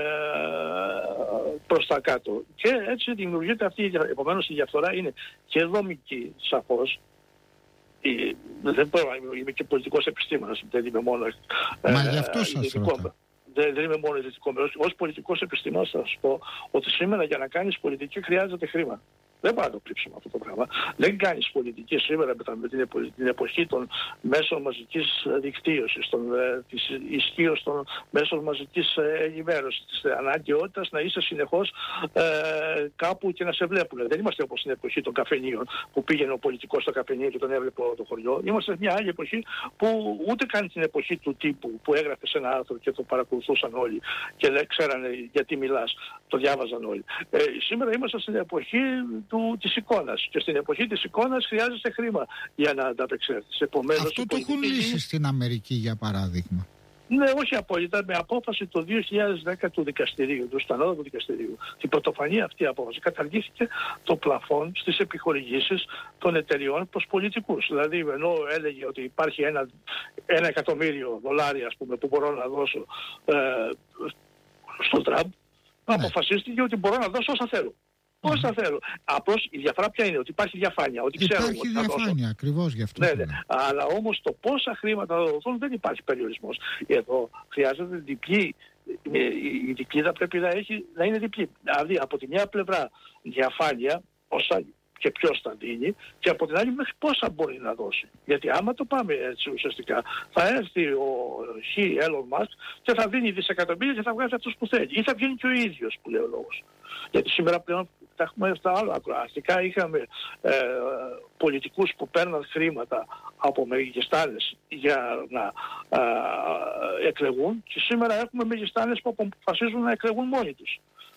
προς τα κάτω. Και έτσι δημιουργείται αυτή η, επομένως η διαφθορά είναι και δομική σαφώς. Δεν μπορώ, είμαι και πολιτικός επιστήμονας, δεν είμαι μόνο... Μα γι' αυτό σας ρωτώ. Δεν, δεν είμαι μόνο ιδρυτικό μέρος. Ως πολιτικός επιστήμονας θα σας πω ότι σήμερα για να κάνεις πολιτική χρειάζεται χρήμα. Δεν πάει να το κρύψουμε αυτό το πράγμα. Δεν κάνεις πολιτική σήμερα με, τα, με την, την εποχή των μέσων μαζικής δικτύωσης, των, ε, της ισχύως των μέσων μαζικής ε, ενημέρωσης, της ε, αναγκαιότητας να είσαι συνεχώς ε, κάπου και να σε βλέπουν. Δεν είμαστε όπως στην εποχή των καφενείων που πήγαινε ο πολιτικός στο καφενείο και τον έβλεπε όλο το χωριό. Είμαστε μια άλλη εποχή που ούτε καν την εποχή του τύπου που έγραφε σε ένα άρθρο και το παρακολουθούσαν όλοι και λέ, ξέρανε γιατί μιλάς, το διάβαζαν όλοι. Ε, σήμερα είμαστε στην εποχή του, της εικόνας. Και στην εποχή της εικόνας χρειάζεται χρήμα για να ανταπεξέλθεις. Επομένως, αυτό το έχουν λύσει στην Αμερική, για παράδειγμα. Ναι, όχι απόλυτα. Με απόφαση το δύο χιλιάδες δέκα του δικαστηρίου, του Στανόδου δικαστηρίου, την πρωτοφανή αυτή απόφαση, καταργήθηκε το πλαφόν στις επιχορηγήσεις των εταιριών προς πολιτικούς. Δηλαδή, ενώ έλεγε ότι υπάρχει ένα, ένα εκατομμύριο δολάρια, ας πούμε, που μπορώ να δώσω ε, στον Τραμπ, ναι. αποφασίστηκε ότι μπορώ να δώσω όσα θέλω. Όσα θέλω. Απλώς η διαφορά ποια είναι? Ότι υπάρχει διαφάνεια. Ότι υπάρχει ξέρω ότι θα διαφάνεια, δώσω. ακριβώς γι' αυτό. Ναι, ναι. Αλλά όμως το πόσα χρήματα θα δοθούν δεν υπάρχει περιορισμός. Εδώ χρειάζεται διπλή. Η διπλίδα πρέπει να, έχει, να είναι διπλή. Δηλαδή από τη μια πλευρά διαφάνεια, όσα και ποιος θα δίνει, και από την άλλη μέχρι πόσα μπορεί να δώσει. Γιατί άμα το πάμε έτσι ουσιαστικά, θα έρθει ο Χ. Elon Musk και θα δίνει δισεκατομμύρια και θα βγάζει αυτούς που θέλει. Ή θα βγαίνει και ο ίδιος, που λέει ο λόγος. Γιατί σήμερα πλέον τα έχουμε στα άλλα άκρα. Αρχικά είχαμε ε, πολιτικούς που παίρναν χρήματα από μεγιστάνες για να ε, εκλεγούν, και σήμερα έχουμε μεγιστάνες που αποφασίζουν να εκλεγούν μόνοι τους.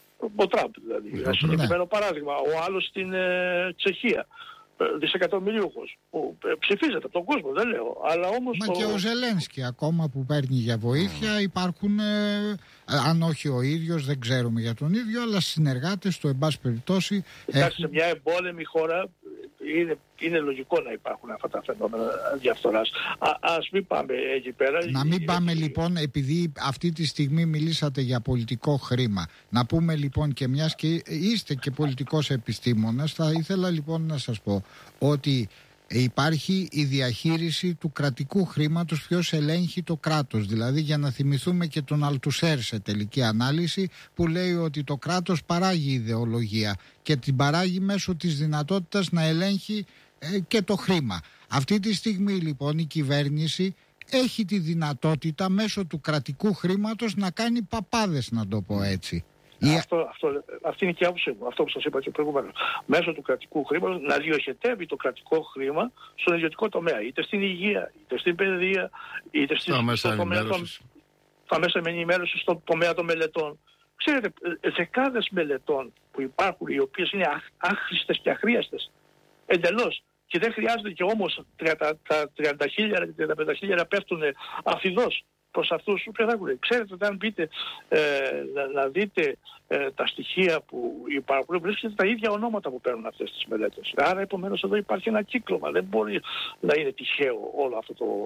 Ο Τραμπ δηλαδή, ένα συγκεκριμένο παράδειγμα. Ο άλλος στην ε, Τσεχία, δισεκατομμυρίουχος, που ε, ψηφίζεται από τον κόσμο, δεν λέω. Αλλά όμως Μα το... και ο Ζελένσκι ακόμα που παίρνει για βοήθεια, υπάρχουν, ε, αν όχι ο ίδιος, δεν ξέρουμε για τον ίδιο, αλλά συνεργάτες του, εν πάση περιπτώσει. Κοιτάξτε, σε μια εμπόλεμη χώρα είναι, είναι λογικό να υπάρχουν αυτά τα φαινόμενα διαφθοράς. Α, ας μην πάμε εκεί πέρα. Να μην πάμε λοιπόν, επειδή αυτή τη στιγμή μιλήσατε για πολιτικό χρήμα, να πούμε λοιπόν, και μιας και είστε και πολιτικός επιστήμονας, θα ήθελα λοιπόν να σας πω ότι υπάρχει η διαχείριση του κρατικού χρήματος, ποιος ελέγχει το κράτος. Δηλαδή, για να θυμηθούμε και τον Αλτουσέρ σε τελική ανάλυση, που λέει ότι το κράτος παράγει ιδεολογία και την παράγει μέσω της δυνατότητας να ελέγχει ε, και το χρήμα. Αυτή τη στιγμή λοιπόν η κυβέρνηση έχει τη δυνατότητα μέσω του κρατικού χρήματος να κάνει παπάδες, να το πω έτσι. Αυτό, αυτό, αυτή είναι και η άποψή μου, αυτό που σας είπα και προηγουμένως. Μέσω του κρατικού χρήματος να διοχετεύει το κρατικό χρήμα στον ιδιωτικό τομέα, είτε στην υγεία, είτε στην παιδεία, είτε στην, στο τομέα των, στα μέσα με ενημέρωση, στον τομέα των μελετών. Ξέρετε, δεκάδες μελετών που υπάρχουν, οι οποίες είναι άχρηστες και αχρίαστες εντελώς, και δεν χρειάζεται, και όμως τα τριάντα χιλιάδες και τριάντα πέντε χιλιάδες πέφτουν αφιδώς προς αυτούς που πετάγουν. Ξέρετε, όταν μπείτε ε, να, να δείτε ε, τα στοιχεία που υπάρχουν, βρίσκεται τα ίδια ονόματα που παίρνουν αυτές τις μελέτες. Άρα επομένως εδώ υπάρχει ένα κύκλωμα. Δεν μπορεί να είναι τυχαίο όλο αυτό το,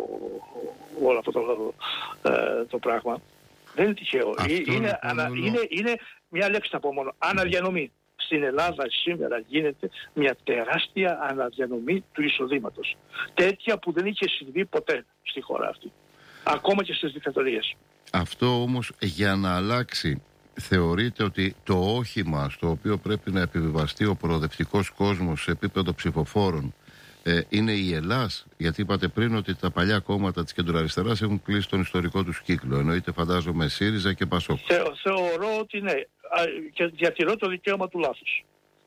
όλο αυτό το, ε, το πράγμα. Δεν είναι τυχαίο. Είναι, είναι, ανα, είναι, είναι μια λέξη θα πω μόνο. Αναδιανομή. Στην Ελλάδα σήμερα γίνεται μια τεράστια αναδιανομή του εισοδήματος. Τέτοια που δεν είχε συμβεί ποτέ στη χώρα αυτή. Ακόμα και στις δικτατορίες. Αυτό όμως για να αλλάξει, θεωρείτε ότι το όχημα στο οποίο πρέπει να επιβιβαστεί ο προοδευτικός κόσμος σε επίπεδο ψηφοφόρων ε, είναι η Ελλάς? Γιατί είπατε πριν ότι τα παλιά κόμματα της κεντροαριστεράς έχουν κλείσει τον ιστορικό τους κύκλο. Εννοείται, φαντάζομαι, ΣΥΡΙΖΑ και ΠΑΣΟΚ. Θε, θεωρώ ότι ναι. Και διατηρώ το δικαίωμα του λάθους.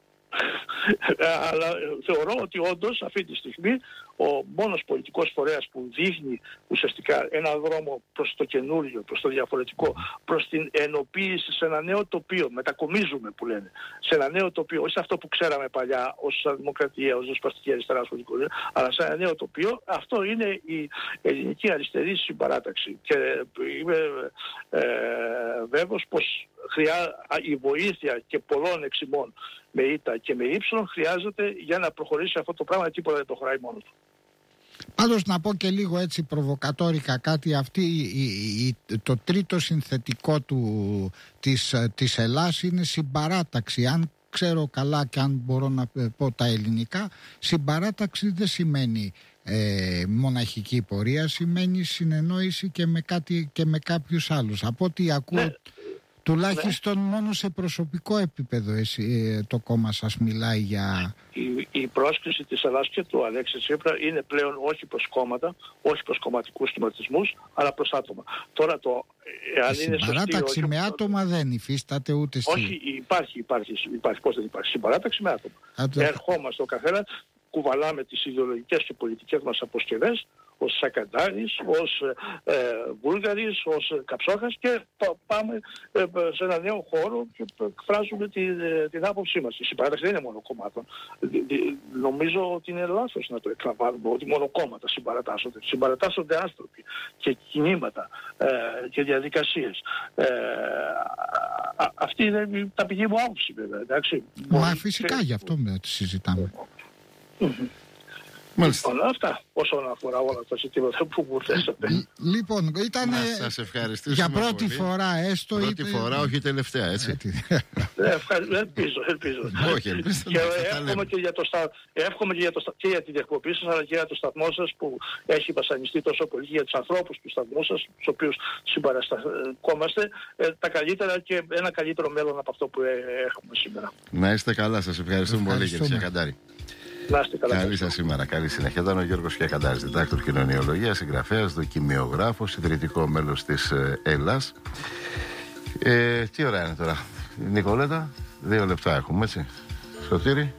Αλλά θεωρώ ότι όντως αυτή τη στιγμή ο μόνος πολιτικός φορέας που δείχνει ουσιαστικά έναν δρόμο προς το καινούριο, προς το διαφορετικό, προς την ενοποίηση σε ένα νέο τοπίο, μετακομίζουμε που λένε, σε ένα νέο τοπίο, όχι σε αυτό που ξέραμε παλιά ως δημοκρατία, ως δοσπαστική αριστερά, αλλά σε ένα νέο τοπίο, αυτό είναι η ελληνική αριστερή συμπαράταξη. Και είμαι ε, βέβαιος πως χρειά, η βοήθεια και πολλών εξημών με ήττα και με ύψιλον χρειάζεται για να προχωρήσει αυτό το πράγμα, τίποτα δεν το χωράει μόνο του. Πάντως να πω και λίγο έτσι προβοκατόρικα κάτι, αυτή η, η, το τρίτο συνθετικό του, της, της Ελλάς είναι συμπαράταξη. Αν ξέρω καλά και αν μπορώ να πω τα ελληνικά, συμπαράταξη δεν σημαίνει ε, μοναχική πορεία, σημαίνει συνεννόηση και με, κάτι, και με κάποιους άλλους. Από ό,τι ακούω... Ναι. Τουλάχιστον ναι. μόνο σε προσωπικό επίπεδο εσύ, το κόμμα σας μιλάει για... Η, η πρόσκληση της Ελλάς και του Αλέξη Τσίπρα είναι πλέον όχι προς κόμματα, όχι προς κομματικούς σχηματισμούς, αλλά προς άτομα. Τώρα το... Αν είναι συμπαράταξη σωστή, με όχι... άτομα δεν υφίσταται ούτε στη... Όχι, υπάρχει, υπάρχει, υπάρχει. Πώς δεν υπάρχει. Συμπαράταξη με άτομα. Το... Ερχόμαστε ο καθένας, κουβαλάμε τις ιδεολογικές και πολιτικές μας αποσκευές, ως Σακαντάρης, ως ε, Βούλγαρης, ως Καψόχας, και πάμε ε, σε ένα νέο χώρο και εκφράζουμε την, ε, την άποψή μας. Η συμπαράταξη δεν είναι μόνο κομμάτων. Νομίζω ότι είναι λάθος να το εκλαμβάνουμε ότι μόνο κόμματα συμπαρατάσσονται. Συμπαρατάσσονται άνθρωποι και κινήματα ε, και διαδικασίες. Ε, α, α, αυτή είναι τα πηγή μου άποψη βέβαια. Εντάξει. Μα Μπορεί φυσικά και... γι' αυτό με τη συζητάμε. Λοιπόν, αυτά όσον αφορά όλα τα ζητήματα που μου θέσατε. Λοιπόν, ήταν για πρώτη πολύ. φορά έστω. Πρώτη είπε... φορά, όχι τελευταία, έτσι. ελπίζω, ελπίζω. Όχι, ελπίζω. Και εύχομαι και για, το στα... εύχομαι και, για το... και για την εκπομπή σας, αλλά και για το σταθμό σας που έχει βασανιστεί τόσο πολύ, για τους ανθρώπους του σταθμού σας, τους οποίους συμπαραστακόμαστε, τα καλύτερα και ένα καλύτερο μέλλον από αυτό που έχουμε σήμερα. Να είστε καλά, σας ευχαριστούμε πολύ, κύριε Σακαντάρη. Να είστε καλά. Καλή σας σήμερα, καλή συνέχεια. Ήταν ο Γιώργος Κιακαντάρης, διδάκτορ κοινωνιολογίας, συγγραφέας, δοκιμιογράφος, ιδρυτικό μέλος της ΕΛΑΣ. Ε, τι ώρα είναι τώρα, Νικολέτα? Δύο λεπτά έχουμε, έτσι. Σωτήρη,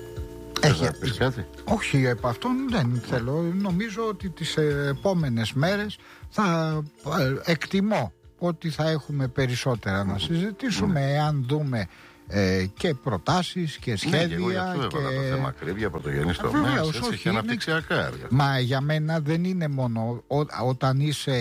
έχει να πεις κάτι? Όχι, επ' αυτόν δεν θέλω. Νομίζω ότι τις επόμενες μέρες θα εκτιμώ ότι θα έχουμε περισσότερα να συζητήσουμε, mm. εάν δούμε ε, και προτάσεις και σχέδια. Ναι, και εγώ γι' αυτό και... έβαλα το θέμα ακρίβεια, πρωτογενής τομέας, έτσι, και αναπτυξιακά έργα. Μα για μένα δεν είναι μόνο ό, όταν είσαι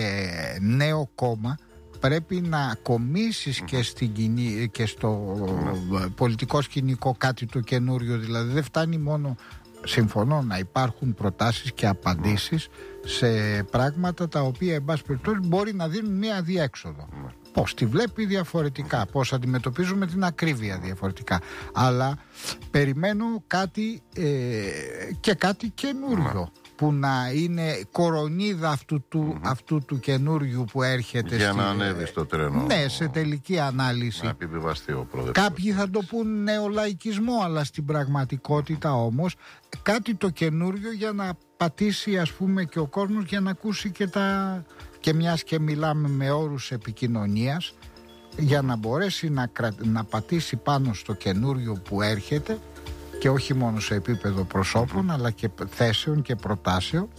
νέο κόμμα, πρέπει να κομίσεις mm. και, στην κοινή, και στο mm. πολιτικό σκηνικό κάτι το καινούριο. Δηλαδή δεν φτάνει μόνο, συμφωνώ, να υπάρχουν προτάσεις και απαντήσεις mm. σε πράγματα τα οποία εν πάση περιπτώσει μπορεί να δίνουν μια διέξοδο. Mm. Πώς τη βλέπει διαφορετικά, mm. πώς αντιμετωπίζουμε την ακρίβεια διαφορετικά. Αλλά περιμένω κάτι ε, και κάτι καινούριο. Mm. που να είναι κορονίδα αυτού του, mm-hmm. αυτού του καινούριου που έρχεται. Για στη... να ανέβει στο τρένο. Ναι, σε τελική ανάλυση. Να επιβιβαστεί ο πρόεδρος. Κάποιοι θα το πούν νεολαϊκισμό, αλλά στην πραγματικότητα όμως κάτι το καινούριο για να πατήσει, ας πούμε, και ο κόσμος, για να ακούσει και τα... και μιας και μιλάμε με όρους επικοινωνίας, για να μπορέσει να, κρα... να πατήσει πάνω στο καινούριο που έρχεται, και όχι μόνο σε επίπεδο προσώπων, mm-hmm. αλλά και θέσεων και προτάσεων,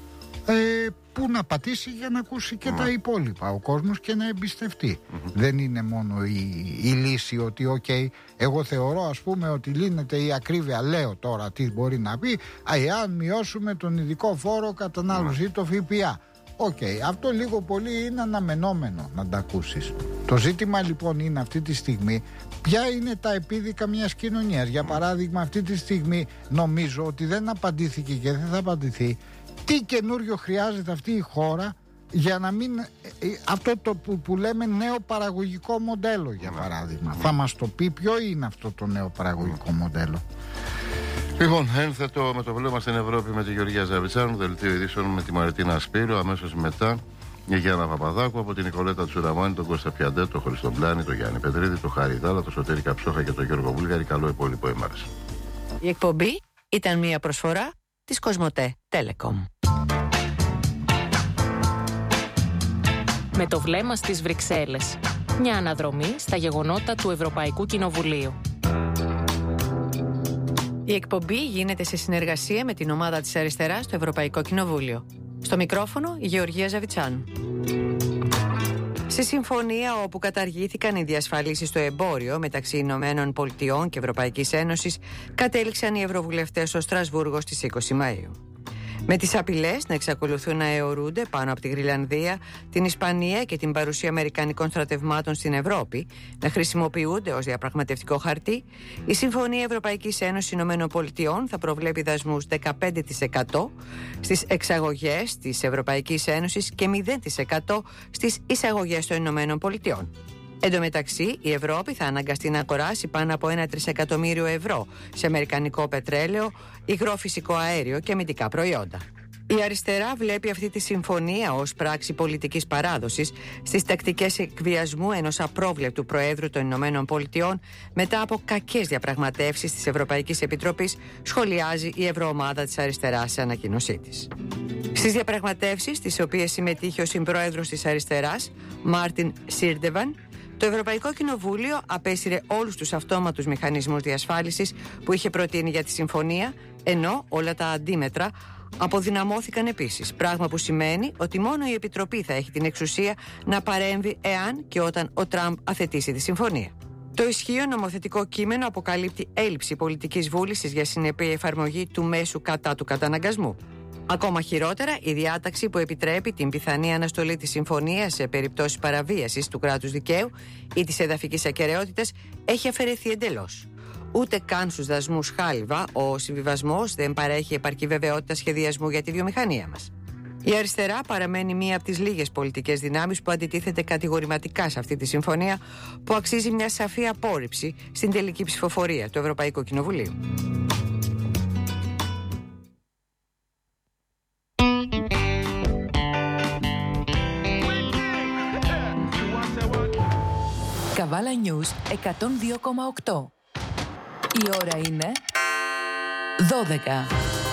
ε, που να πατήσει για να ακούσει και mm-hmm. τα υπόλοιπα ο κόσμος και να εμπιστευτεί. Mm-hmm. Δεν είναι μόνο η, η λύση ότι οκ, okay, εγώ θεωρώ, ας πούμε, ότι λύνεται η ακρίβεια. Λέω τώρα τι μπορεί να πει, εάν μειώσουμε τον ειδικό φόρο κατανάλωση ή mm-hmm. το ΦΠΑ. Οκ, okay, αυτό λίγο πολύ είναι αναμενόμενο να τα ακούσεις. Το ζήτημα λοιπόν είναι αυτή τη στιγμή ποια είναι τα επίδικα μιας κοινωνίας. Για παράδειγμα, αυτή τη στιγμή νομίζω ότι δεν απαντήθηκε και δεν θα απαντηθεί τι καινούριο χρειάζεται αυτή η χώρα για να μην... αυτό το που, που λέμε νέο παραγωγικό μοντέλο, για παράδειγμα. Θα μας το πει ποιο είναι αυτό το νέο παραγωγικό μοντέλο. Λοιπόν, ένθετο με το βλέμμα στην Ευρώπη με τη Γεωργία Ζαβιτσάνου, δελτίο ειδήσεων με τη Μαριτίνα Σπύρο, αμέσως μετά η Γιάννα Παπαδάκου, από την Νικολέτα Τσουραμάνη, τον Κώστα Πιαντέ, τον Χρήστο Μπλάνη, τον Γιάννη Πετρίδη, τον Χάρη Δάλα, τον Σωτήρη Καψόχα και τον Γιώργο Βούλγαρη. Καλό υπόλοιπο ημέρας. Η εκπομπή ήταν μια προσφορά της Κοσμοτέ Telecom. Με το βλέμμα στις Βρυξέλλες. Μια αναδρομή στα γεγονότα του Ευρωπαϊκού Κοινοβουλίου. Η εκπομπή γίνεται σε συνεργασία με την ομάδα της Αριστεράς στο Ευρωπαϊκό Κοινοβούλιο. Στο μικρόφωνο η Γεωργία Ζαβιτσάνου. Στη συμφωνία όπου καταργήθηκαν οι διασφαλίσεις στο εμπόριο μεταξύ Ηνωμένων Πολιτειών και Ευρωπαϊκής Ένωσης, κατέληξαν οι ευρωβουλευτές στο Στρασβούργο στις είκοσι Μαΐου. Με τις απειλές να εξακολουθούν να αιωρούνται πάνω από τη Γρυλανδία, την Ισπανία και την παρουσία αμερικανικών στρατευμάτων στην Ευρώπη να χρησιμοποιούνται ως διαπραγματευτικό χαρτί, η Συμφωνία Ευρωπαϊκής Ένωσης Ηνωμένων Πολιτειών θα προβλέπει δασμούς δεκαπέντε τοις εκατό στις εξαγωγές της Ευρωπαϊκής Ένωσης και μηδέν τοις εκατό στις εισαγωγές των Ηνωμένων Πολιτειών. Εν τω μεταξύ, η Ευρώπη θα αναγκαστεί να αγοράσει πάνω από ένα τρισεκατομμύριο ευρώ σε αμερικανικό πετρέλαιο, υγρό φυσικό αέριο και αμυντικά προϊόντα. Η αριστερά βλέπει αυτή τη συμφωνία ως πράξη πολιτικής παράδοσης στις τακτικές εκβιασμού ενός απρόβλεπτου Προέδρου των Ηνωμένων Πολιτειών μετά από κακές διαπραγματεύσεις της Ευρωπαϊκής Επιτροπής, σχολιάζει η Ευρωομάδα της Αριστεράς σε ανακοίνωσή της. Στις διαπραγματεύσεις, στις οποίες συμμετείχε ο συμπρόεδρος της Αριστεράς, Μάρτιν Σίρντεβαν, το Ευρωπαϊκό Κοινοβούλιο απέσυρε όλους τους αυτόματους μηχανισμούς διασφάλισης που είχε προτείνει για τη συμφωνία, ενώ όλα τα αντίμετρα αποδυναμώθηκαν επίσης, πράγμα που σημαίνει ότι μόνο η Επιτροπή θα έχει την εξουσία να παρέμβει εάν και όταν ο Τραμπ αθετήσει τη συμφωνία. Το ισχύον νομοθετικό κείμενο αποκαλύπτει έλλειψη πολιτικής βούλησης για συνεπή εφαρμογή του μέσου κατά του καταναγκασμού. Ακόμα χειρότερα, η διάταξη που επιτρέπει την πιθανή αναστολή της συμφωνίας σε περιπτώσεις παραβίασης του κράτους δικαίου ή της εδαφικής ακεραιότητας έχει αφαιρεθεί εντελώς. Ούτε καν στους δασμούς χάλιβα, ο συμβιβασμός δεν παρέχει επαρκή βεβαιότητα σχεδιασμού για τη βιομηχανία μας. Η αριστερά παραμένει μία από τις λίγες πολιτικές δυνάμεις που αντιτίθεται κατηγορηματικά σε αυτή τη συμφωνία, που αξίζει μια σαφή απόρριψη στην τελική ψηφοφορία του Ευρωπαϊκού Κοινοβουλίου. Καβάλα News εκατόν δύο κόμμα οκτώ. Η ώρα είναι δώδεκα.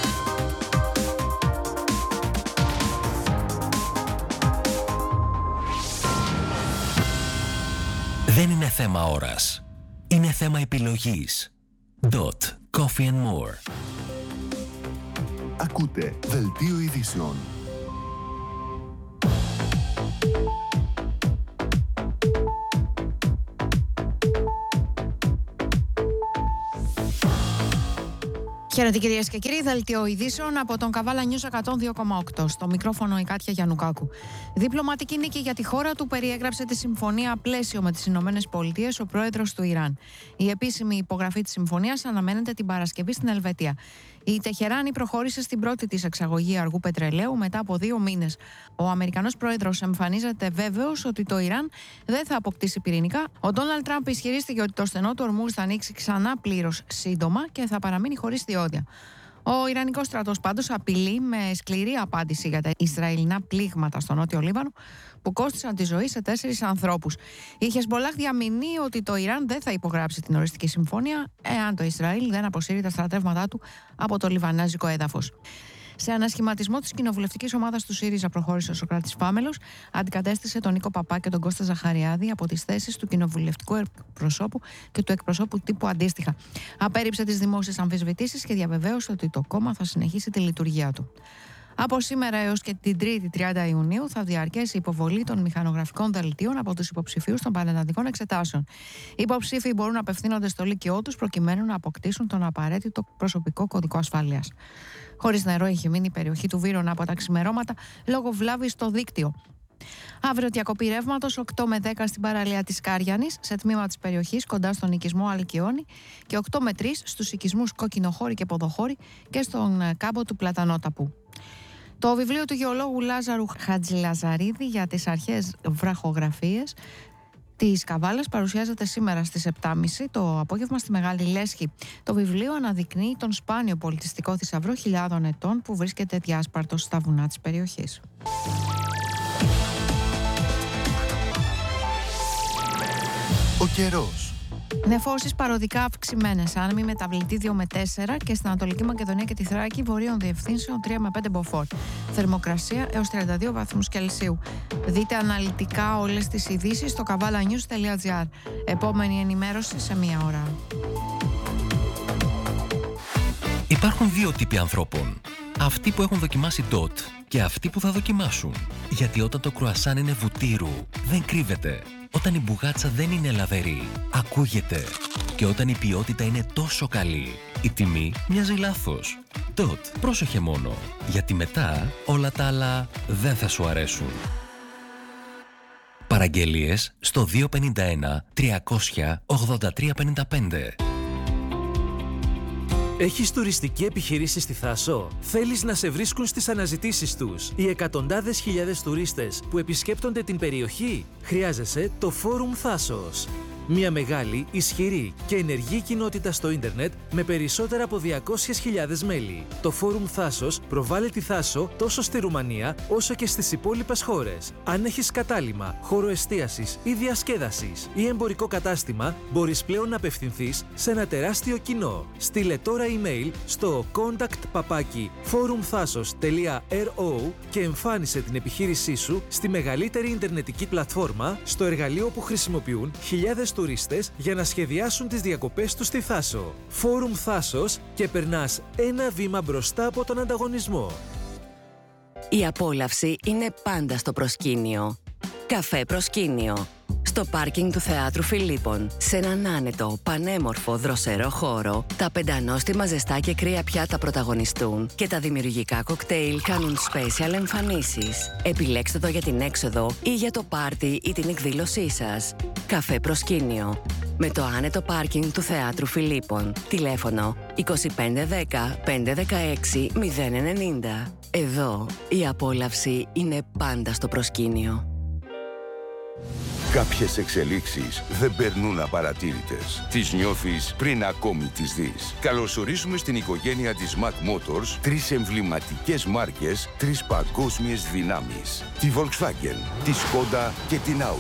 Δεν είναι θέμα ώρας. Είναι θέμα επιλογής. Dot. Coffee and more. Ακούτε Δελτίο Ειδήσεων. Χαίρετε κυρίες και κύριοι, δελτίο ειδήσεων από τον Καβάλα News εκατόν δύο κόμμα οκτώ. Στο μικρόφωνο η Κάτια Γιαννουκάκου. Διπλωματική νίκη για τη χώρα του, περιέγραψε τη συμφωνία πλαίσιο με τις Ηνωμένες Πολιτείες ο πρόεδρος του Ιράν. Η επίσημη υπογραφή της συμφωνίας αναμένεται την Παρασκευή στην Ελβετία. Η Τεχεράνη προχώρησε στην πρώτη της εξαγωγή αργού πετρελαίου μετά από δύο μήνες. Ο Αμερικανός πρόεδρος εμφανίζεται βέβαιος ότι το Ιράν δεν θα αποκτήσει πυρηνικά. Ο Ντόναλντ Τραμπ ισχυρίστηκε ότι το στενό του Ορμούζ θα ανοίξει ξανά πλήρως σύντομα και θα παραμείνει χωρίς διόδια. Ο Ιρανικός στρατός πάντως απειλεί με σκληρή απάντηση για τα Ισραηλινά πλήγματα στο νότιο Λίβανο που κόστησαν τη ζωή σε τέσσερις ανθρώπους. Η Χεσμπολάχ διαμηνύει ότι το Ιράν δεν θα υπογράψει την οριστική συμφωνία εάν το Ισραήλ δεν αποσύρει τα στρατεύματά του από το λιβανέζικο έδαφος. Σε ανασχηματισμό της κοινοβουλευτικής ομάδας του ΣΥΡΙΖΑ προχώρησε ο Σωκράτης Φάμελος, αντικατέστησε τον Νίκο Παπά και τον Κώστα Ζαχαριάδη από τις θέσεις του κοινοβουλευτικού εκπροσώπου και του εκπροσώπου τύπου αντίστοιχα. Απέρριψε τις δημόσιες αμφισβητήσεις και διαβεβαίωσε ότι το κόμμα θα συνεχίσει τη λειτουργία του. Από σήμερα έως και την Τρίτη τριάντα Ιουνίου θα διαρκέσει η υποβολή των μηχανογραφικών δελτίων από τους υποψηφίους των πανελλαδικών εξετάσεων. Οι υποψήφοι μπορούν να απευθύνονται στο λύκειό τους προκειμένου να αποκτήσουν τον απαραίτητο προσωπικό κωδικό ασφαλείας. Χωρίς νερό έχει μείνει η περιοχή του Βύρωνα από τα ξημερώματα λόγω βλάβης στο δίκτυο. Αύριο διακοπή ρεύματος οκτώ με δέκα στην παραλία της Κάριανης, σε τμήμα της περιοχής κοντά στον οικισμό Αλκιόνη, και οκτώ με τρεις στους οικισμούς Κοκκινοχώρη και Ποδοχώρη και στον κάμπο του Πλατανόταπου. Το βιβλίο του γεωλόγου Λάζαρου Χατζηλαζαρίδη για τις αρχαίες βραχογραφίες της Καβάλας παρουσιάζεται σήμερα στις επτά και μισή το απόγευμα στη Μεγάλη Λέσχη. Το βιβλίο αναδεικνύει τον σπάνιο πολιτιστικό θησαυρό χιλιάδων ετών που βρίσκεται διάσπαρτος στα βουνά της περιοχής. Ο καιρός. Νεφώσεις παροδικά αυξημένες, άνεμοι μεταβλητή δύο με τέσσερα και στην Ανατολική Μακεδονία και τη Θράκη βορείων διευθύνσεων τρία με πέντε μποφόρ. Θερμοκρασία έως τριάντα δύο βαθμούς Κελσίου. Δείτε αναλυτικά όλες τις ειδήσεις στο καβάλα νιους τελεία τζι άρ. Επόμενη ενημέρωση σε μία ώρα. Υπάρχουν δύο τύποι ανθρώπων. Αυτοί που έχουν δοκιμάσει ντοτ και αυτοί που θα δοκιμάσουν. Γιατί όταν το κρουασάν είναι βουτύρου, δεν κρύβεται. Όταν η μπουγάτσα δεν είναι λαβερή, ακούγεται. Και όταν η ποιότητα είναι τόσο καλή, η τιμή μοιάζει λάθος. Ντοτ, πρόσεχε μόνο, γιατί μετά όλα τα άλλα δεν θα σου αρέσουν. Παραγγελίες στο δύο πέντε ένα τριακόσια ογδόντα τρία πενήντα πέντε. Έχεις τουριστική επιχειρήση στη Θάσο? Θέλεις να σε βρίσκουν στις αναζητήσεις τους οι εκατοντάδες χιλιάδες τουρίστες που επισκέπτονται την περιοχή? Χρειάζεσαι το Φόρουμ Θάσος. Μια μεγάλη, ισχυρή και ενεργή κοινότητα στο ίντερνετ με περισσότερα από διακόσιες χιλιάδες μέλη. Το Φόρουμ Θάσος προβάλλει τη Θάσο τόσο στη Ρουμανία όσο και στις υπόλοιπες χώρες. Αν έχεις κατάλημα, χώρο εστίασης ή διασκέδασης ή εμπορικό κατάστημα, μπορείς πλέον να απευθυνθείς σε ένα τεράστιο κοινό. Στείλε τώρα email στο contact παπάκι forumthasos τελεία ρο και εμφάνισε την επιχείρησή σου στη μεγαλύτερη ιντερνετική πλατφόρμα, στο εργαλείο που χρησιμοποιούν χιλιάδες τουρίστες για να σχεδιάσουν τις διακοπές τους στη Θάσο. Φόρουμ Θάσος και περνάς ένα βήμα μπροστά από τον ανταγωνισμό. Η απόλαυση είναι πάντα στο προσκήνιο. Καφέ Προσκήνιο. Στο πάρκινγκ του Θεάτρου Φιλίππων, σε έναν άνετο, πανέμορφο, δροσερό χώρο, τα πεντανόστιμα ζεστά και κρύα πιάτα πρωταγωνιστούν και τα δημιουργικά κοκτέιλ κάνουν special εμφανίσεις. Επιλέξτε το για την έξοδο ή για το πάρτι ή την εκδήλωσή σας. Καφέ Προσκήνιο. Με το άνετο πάρκινγκ του Θεάτρου Φιλίππων. Τηλέφωνο είκοσι πέντε δέκα πεντακόσια δεκαέξι μηδέν ενενήντα. Εδώ η απόλαυση είναι πάντα στο προσκήνιο. Κάποιες εξελίξεις δεν περνούν απαρατήρητες. Τις νιώθεις πριν ακόμη τις δεις. Καλωσορίζουμε στην οικογένεια της Mac Motors τρεις εμβληματικές μάρκες, τρεις παγκόσμιες δυνάμεις. Τη Volkswagen, τη Skoda και την Audi.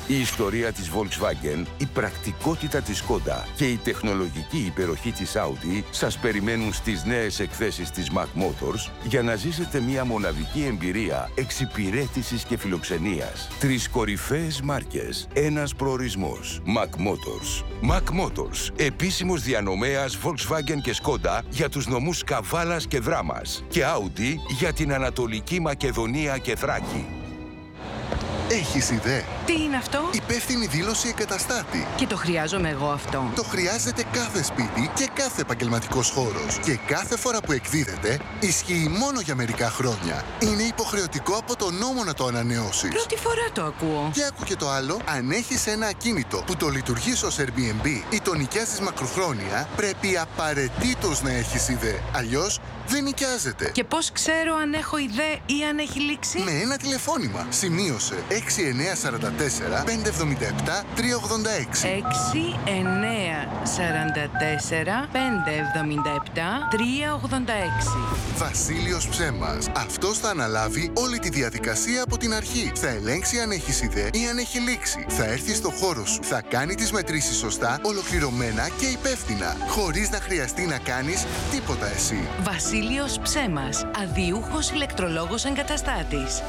Η ιστορία της Volkswagen, η πρακτικότητα της Skoda και η τεχνολογική υπεροχή της Audi σας περιμένουν στις νέες εκθέσεις της Mac Motors για να ζήσετε μια μοναδική εμπειρία εξυπηρέτησης και φιλοξενίας. Τρεις κορυφαίες μάρκες, ένας προορισμός. Mac Motors. Mac Motors, επίσημος διανομέας Volkswagen και Skoda για τους νομούς Καβάλας και Δράμας και Audi για την Ανατολική Μακεδονία και Θράκη. Έχεις ιδέα? Τι είναι αυτό? Υπεύθυνη δήλωση εγκαταστάτη. Και το χρειάζομαι εγώ αυτό. Το χρειάζεται κάθε σπίτι και κάθε επαγγελματικός χώρος. Και κάθε φορά που εκδίδεται, ισχύει μόνο για μερικά χρόνια. Είναι υποχρεωτικό από τον νόμο να το ανανεώσεις. Πρώτη φορά το ακούω. Και άκου και το άλλο, αν έχεις ένα ακίνητο που το λειτουργείς ως Airbnb ή το νοικιάζεις μακροχρόνια, πρέπει απαραίτητος να έχεις ιδέα. Αλλιώς δεν νοικιάζεται. Και πώς ξέρω αν έχω ιδέα ή αν έχει λήξει? Με ένα τηλεφώνημα. Σημείωσε έξι εννιά τέσσερα τέσσερα πέντε εβδομήντα επτά τρία ογδόντα έξι. έξι εννιά τέσσερα τέσσερα πέντε εβδομήντα επτά τρία ογδόντα έξι. Βασίλειος Ψέμας. Αυτός θα αναλάβει όλη τη διαδικασία από την αρχή. Θα ελέγξει αν έχεις ιδέα ή αν έχει λήξει. Θα έρθει στο χώρο σου. Θα κάνει τις μετρήσεις σωστά, ολοκληρωμένα και υπεύθυνα. Χωρίς να χρειαστεί να κάνεις τίποτα εσύ. Βασίλειος Ψέμας. Αδιούχος ηλεκτρολόγος εγκαταστάτης.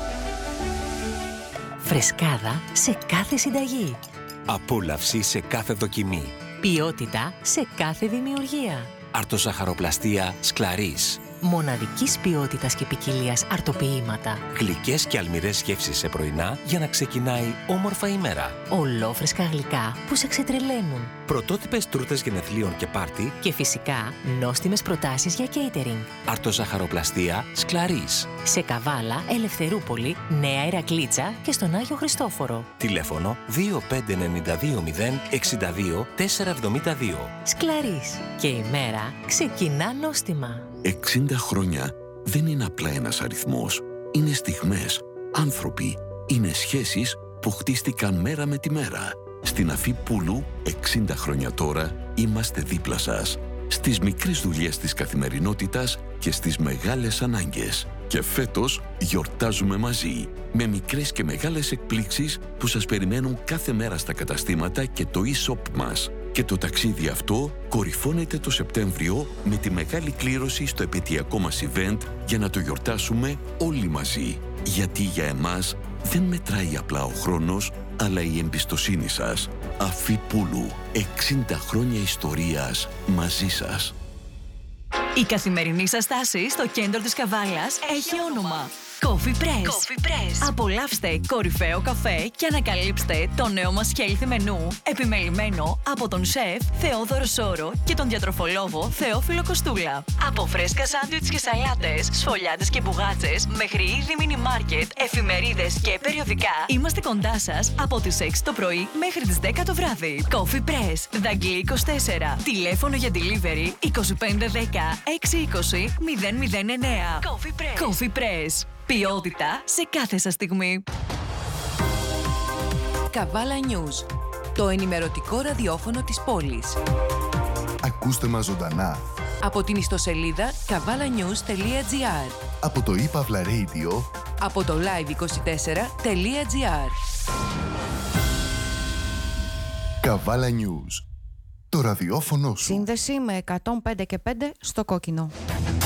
Φρεσκάδα σε κάθε συνταγή. Απόλαυση σε κάθε δοκιμή. Ποιότητα σε κάθε δημιουργία. Αρτοζαχαροπλαστία Σκλαρίς. Μοναδικής ποιότητας και ποικιλίας αρτοποιήματα. Γλυκές και αλμυρές γεύσεις σε πρωινά για να ξεκινάει όμορφα η μέρα. Ολόφρεσκα γλυκά που σε ξετρελαίνουν. Πρωτότυπες τούρτες γενεθλίων και πάρτι. Και φυσικά νόστιμες προτάσεις για catering. Αρτοζαχαροπλαστία Σκλαρίς. Σε Καβάλα, Ελευθερούπολη, Νέα Ηρακλήτσα και στον Άγιο Χριστόφορο. Τηλέφωνο δύο πέντε εννιά δύο μηδέν εξήντα δύο τετρακόσια εβδομήντα δύο. Σκλαρίς. Και η μέρα ξεκινά νόστιμα. εξήντα χρόνια δεν είναι απλά ένας αριθμός. Είναι στιγμές, άνθρωποι, είναι σχέσεις που χτίστηκαν μέρα με τη μέρα. Στην Αφή Πούλου, εξήντα χρόνια τώρα, είμαστε δίπλα σας. Στις μικρές δουλειές της καθημερινότητας και στις μεγάλες ανάγκες. Και φέτος γιορτάζουμε μαζί, με μικρές και μεγάλες εκπλήξεις που σας περιμένουν κάθε μέρα στα καταστήματα και το e-shop μας. Και το ταξίδι αυτό κορυφώνεται το Σεπτέμβριο με τη μεγάλη κλήρωση στο επαιτειακό μας event για να το γιορτάσουμε όλοι μαζί. Γιατί για εμάς δεν μετράει απλά ο χρόνος, αλλά η εμπιστοσύνη σας. Αφή Πούλου, εξήντα χρόνια ιστορίας μαζί σας. Η καθημερινή σας στάση στο κέντρο της Καβάλας έχει όνομα Coffee Press. Coffee Press. Απολαύστε κορυφαίο καφέ και ανακαλύψτε το νέο μας healthy μενού, επιμελημένο από τον σεφ Θεόδωρο Σόρο και τον διατροφολόγο Θεόφιλο Κοστούλα. Από φρέσκα σάντουιτς και σαλάτες, σφολιάτες και μπουγάτσες, μέχρι είδη μίνι μάρκετ, εφημερίδες και περιοδικά, είμαστε κοντά σας από τις έξι το πρωί μέχρι τις δέκα το βράδυ. Coffee Press, Δαγκλή είκοσι τέσσερα. Τηλέφωνο για delivery είκοσι πέντε δέκα έξι είκοσι μηδέν μηδέν εννέα. Coffee Press. Coffee Press. Ποιότητα σε κάθε σας στιγμή. Καβάλα News, το ενημερωτικό ραδιόφωνο της πόλης. Ακούστε μας ζωντανά Από την ιστοσελίδα καβάλα νιούς τελεία τζι άρ. από το ePavla Radio, Από το live είκοσι τέσσερα τελεία τζι άρ. Καβάλα News, το ραδιόφωνο σου. Σύνδεση με εκατόν πέντε και πέντε στο κόκκινο.